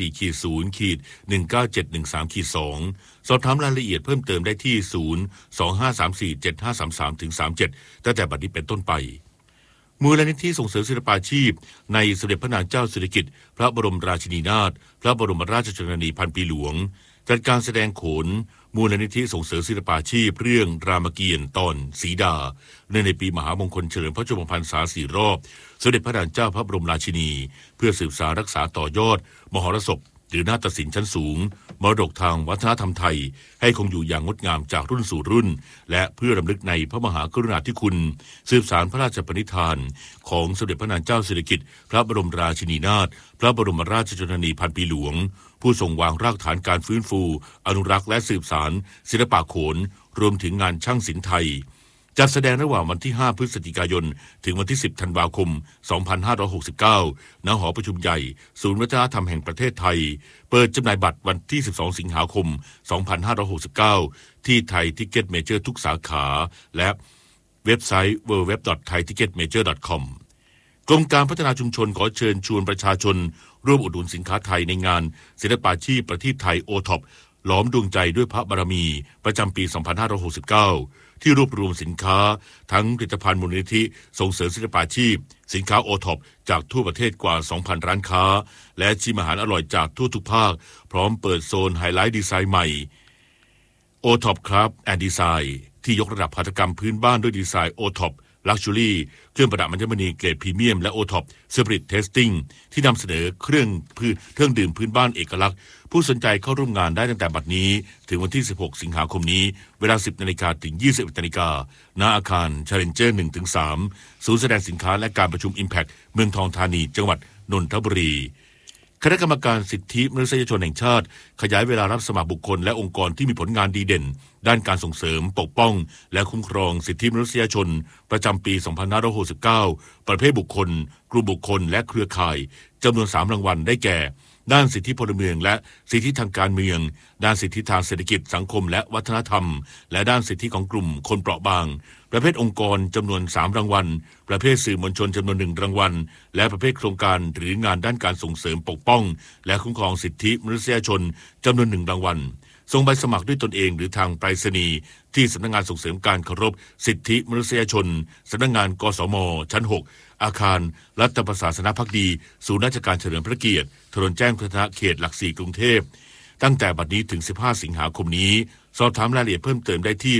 174-0-19713-2 สอบถามรายละเอียดเพิ่มเติมได้ที่ 025347533-37 ตั้งแต่บัดนี้เป็นต้นไปมูลนิธิส่งเสริมศิลปาชีพในสมเด็จพระนางเจ้าสิริกิติ์พระบรมราชินีนาถพระบรมราชชนนีพันปีหลวงจัดการแสดงโขนมูลนิธิส่งเสริมศิลปาชีพเรื่องรามเกียรติ์ตอนสีดาในปีมหามงคลเฉลิมพระชนมพรรษา4 รอบสมเด็จพระนางเจ้าพระบรมราชินีเพื่อสืบสานรักษาต่อยอดมหรสพหรือนาฏศิลป์ชั้นสูงมรดกทางวัฒนธรรมไทยให้คงอยู่อย่างงดงามจากรุ่นสู่รุ่นและเพื่อรำลึกในพระมหากรุณาธิคุณสืบสานพระราชปณิธานของสมเด็จพระนางเจ้าสิริกิติ์พระบรมราชินีนาถพระบรมราชชนนีพันปีหลวงผู้ทรงวางรากฐานการฟื้นฟูอนุรักษ์และสืบสานศิลปะโขนรวมถึงงานช่างศิลป์ไทยจัดแสดงระหว่างวันที่5 พฤศจิกายนถึงวันที่10 ธันวาคม 2569 ณ หอประชุมใหญ่ศูนย์วัฒนธรรมแห่งประเทศไทยเปิดจำหน่ายบัตรวันที่12 สิงหาคม 2569 ที่ไทยทิกเก็ตเมเจอร์ทุกสาขาและเว็บไซต์ www.thaiticketmajor.com กรมการพัฒนาชุมชนขอเชิญชวนประชาชนร่วมอุดหนุนสินค้าไทยในงานศิลปาชีพประเทศไทยโอท็อปล้อมดวงใจด้วยพระบารมีประจำปี 2569 ที่รวบรวมสินค้าทั้งผลิตภัณฑ์มูลนิธิส่งเสริมศิลปาชีพสินค้าโอท็อปจากทั่วประเทศกว่า 2,000 ร้านค้าและชิมอาหารอร่อยจากทั่วทุกภาคพร้อมเปิดโซนไฮไลท์ดีไซน์ใหม่โอท็อปครับแอนด์ดีไซน์ที่ยกระดับหัตถกรรมพื้นบ้านด้วยดีไซน์โอท็อปลักชัวรี่เครื่องประดับอัญมณีเกรดพรีเมียมและโอท็อปสปิริตเทสติ้งที่นำเสนอเครื่องดื่มพื้นบ้านเอกลักษณ์ผู้สนใจเข้าร่วมงานได้ตั้งแต่บัดนี้ถึงวันที่16 สิงหาคมนี้เวลา 10 นาฬิกาถึง 21 นาฬิกาณอาคาร Challenger 1-3 ศูนย์แสดงสินค้าและการประชุม Impact เมืองทองธานีจังหวัดนนทบุรีคณะกรรมการสิทธิมนุษยชนแห่งชาติขยายเวลารับสมัครบุคคลและองค์กรที่มีผลงานดีเด่นด้านการส่งเสริมปกป้องและคุ้มครองสิทธิมนุษยชนประจำปี 2569 ประเภทบุคคลกลุ่มบุคคลและเครือข่ายจำนวน3 รางวัลได้แก่ด้านสิทธิพลเมืองและสิทธิทางการเมืองด้านสิทธิทางเศรษฐกิจสังคมและวัฒนธรรมและด้านสิทธิของกลุ่มคนเปราะบางประเภทองค์กรจำนวน3 รางวัลประเภทสื่อมวลชนจำนวน1 รางวัลและประเภทโครงการหรืองานด้านการส่งเสริมปกป้องและคุ้มครองสิทธิมนุษยชนจำนวน1 รางวัลส่งใบสมัครด้วยตนเองหรือทางไปรษณีย์ที่สำนักงานส่งเสริมการเคารพสิทธิมนุษยชนสำนักงานกสมชั้น 6อาคารรัฐประศาสนภักดีศูนย์ราชการเฉลิมพระเกียรติถนนแจ้งวัฒนะเขตหลัก 4 กรุงเทพตั้งแต่บัดนี้ถึง15 สิงหาคมนี้สอบถามรายละเอียดเพิ่มเติมได้ที่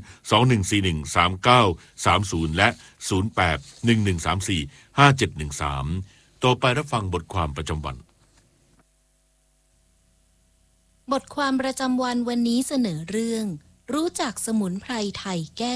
021413930และ0811345713ต่อไปรับฟังบทความประจำวันบทความประจำวันวันนี้เสนอเรื่องรู้จักสมุนไพรไทยแก้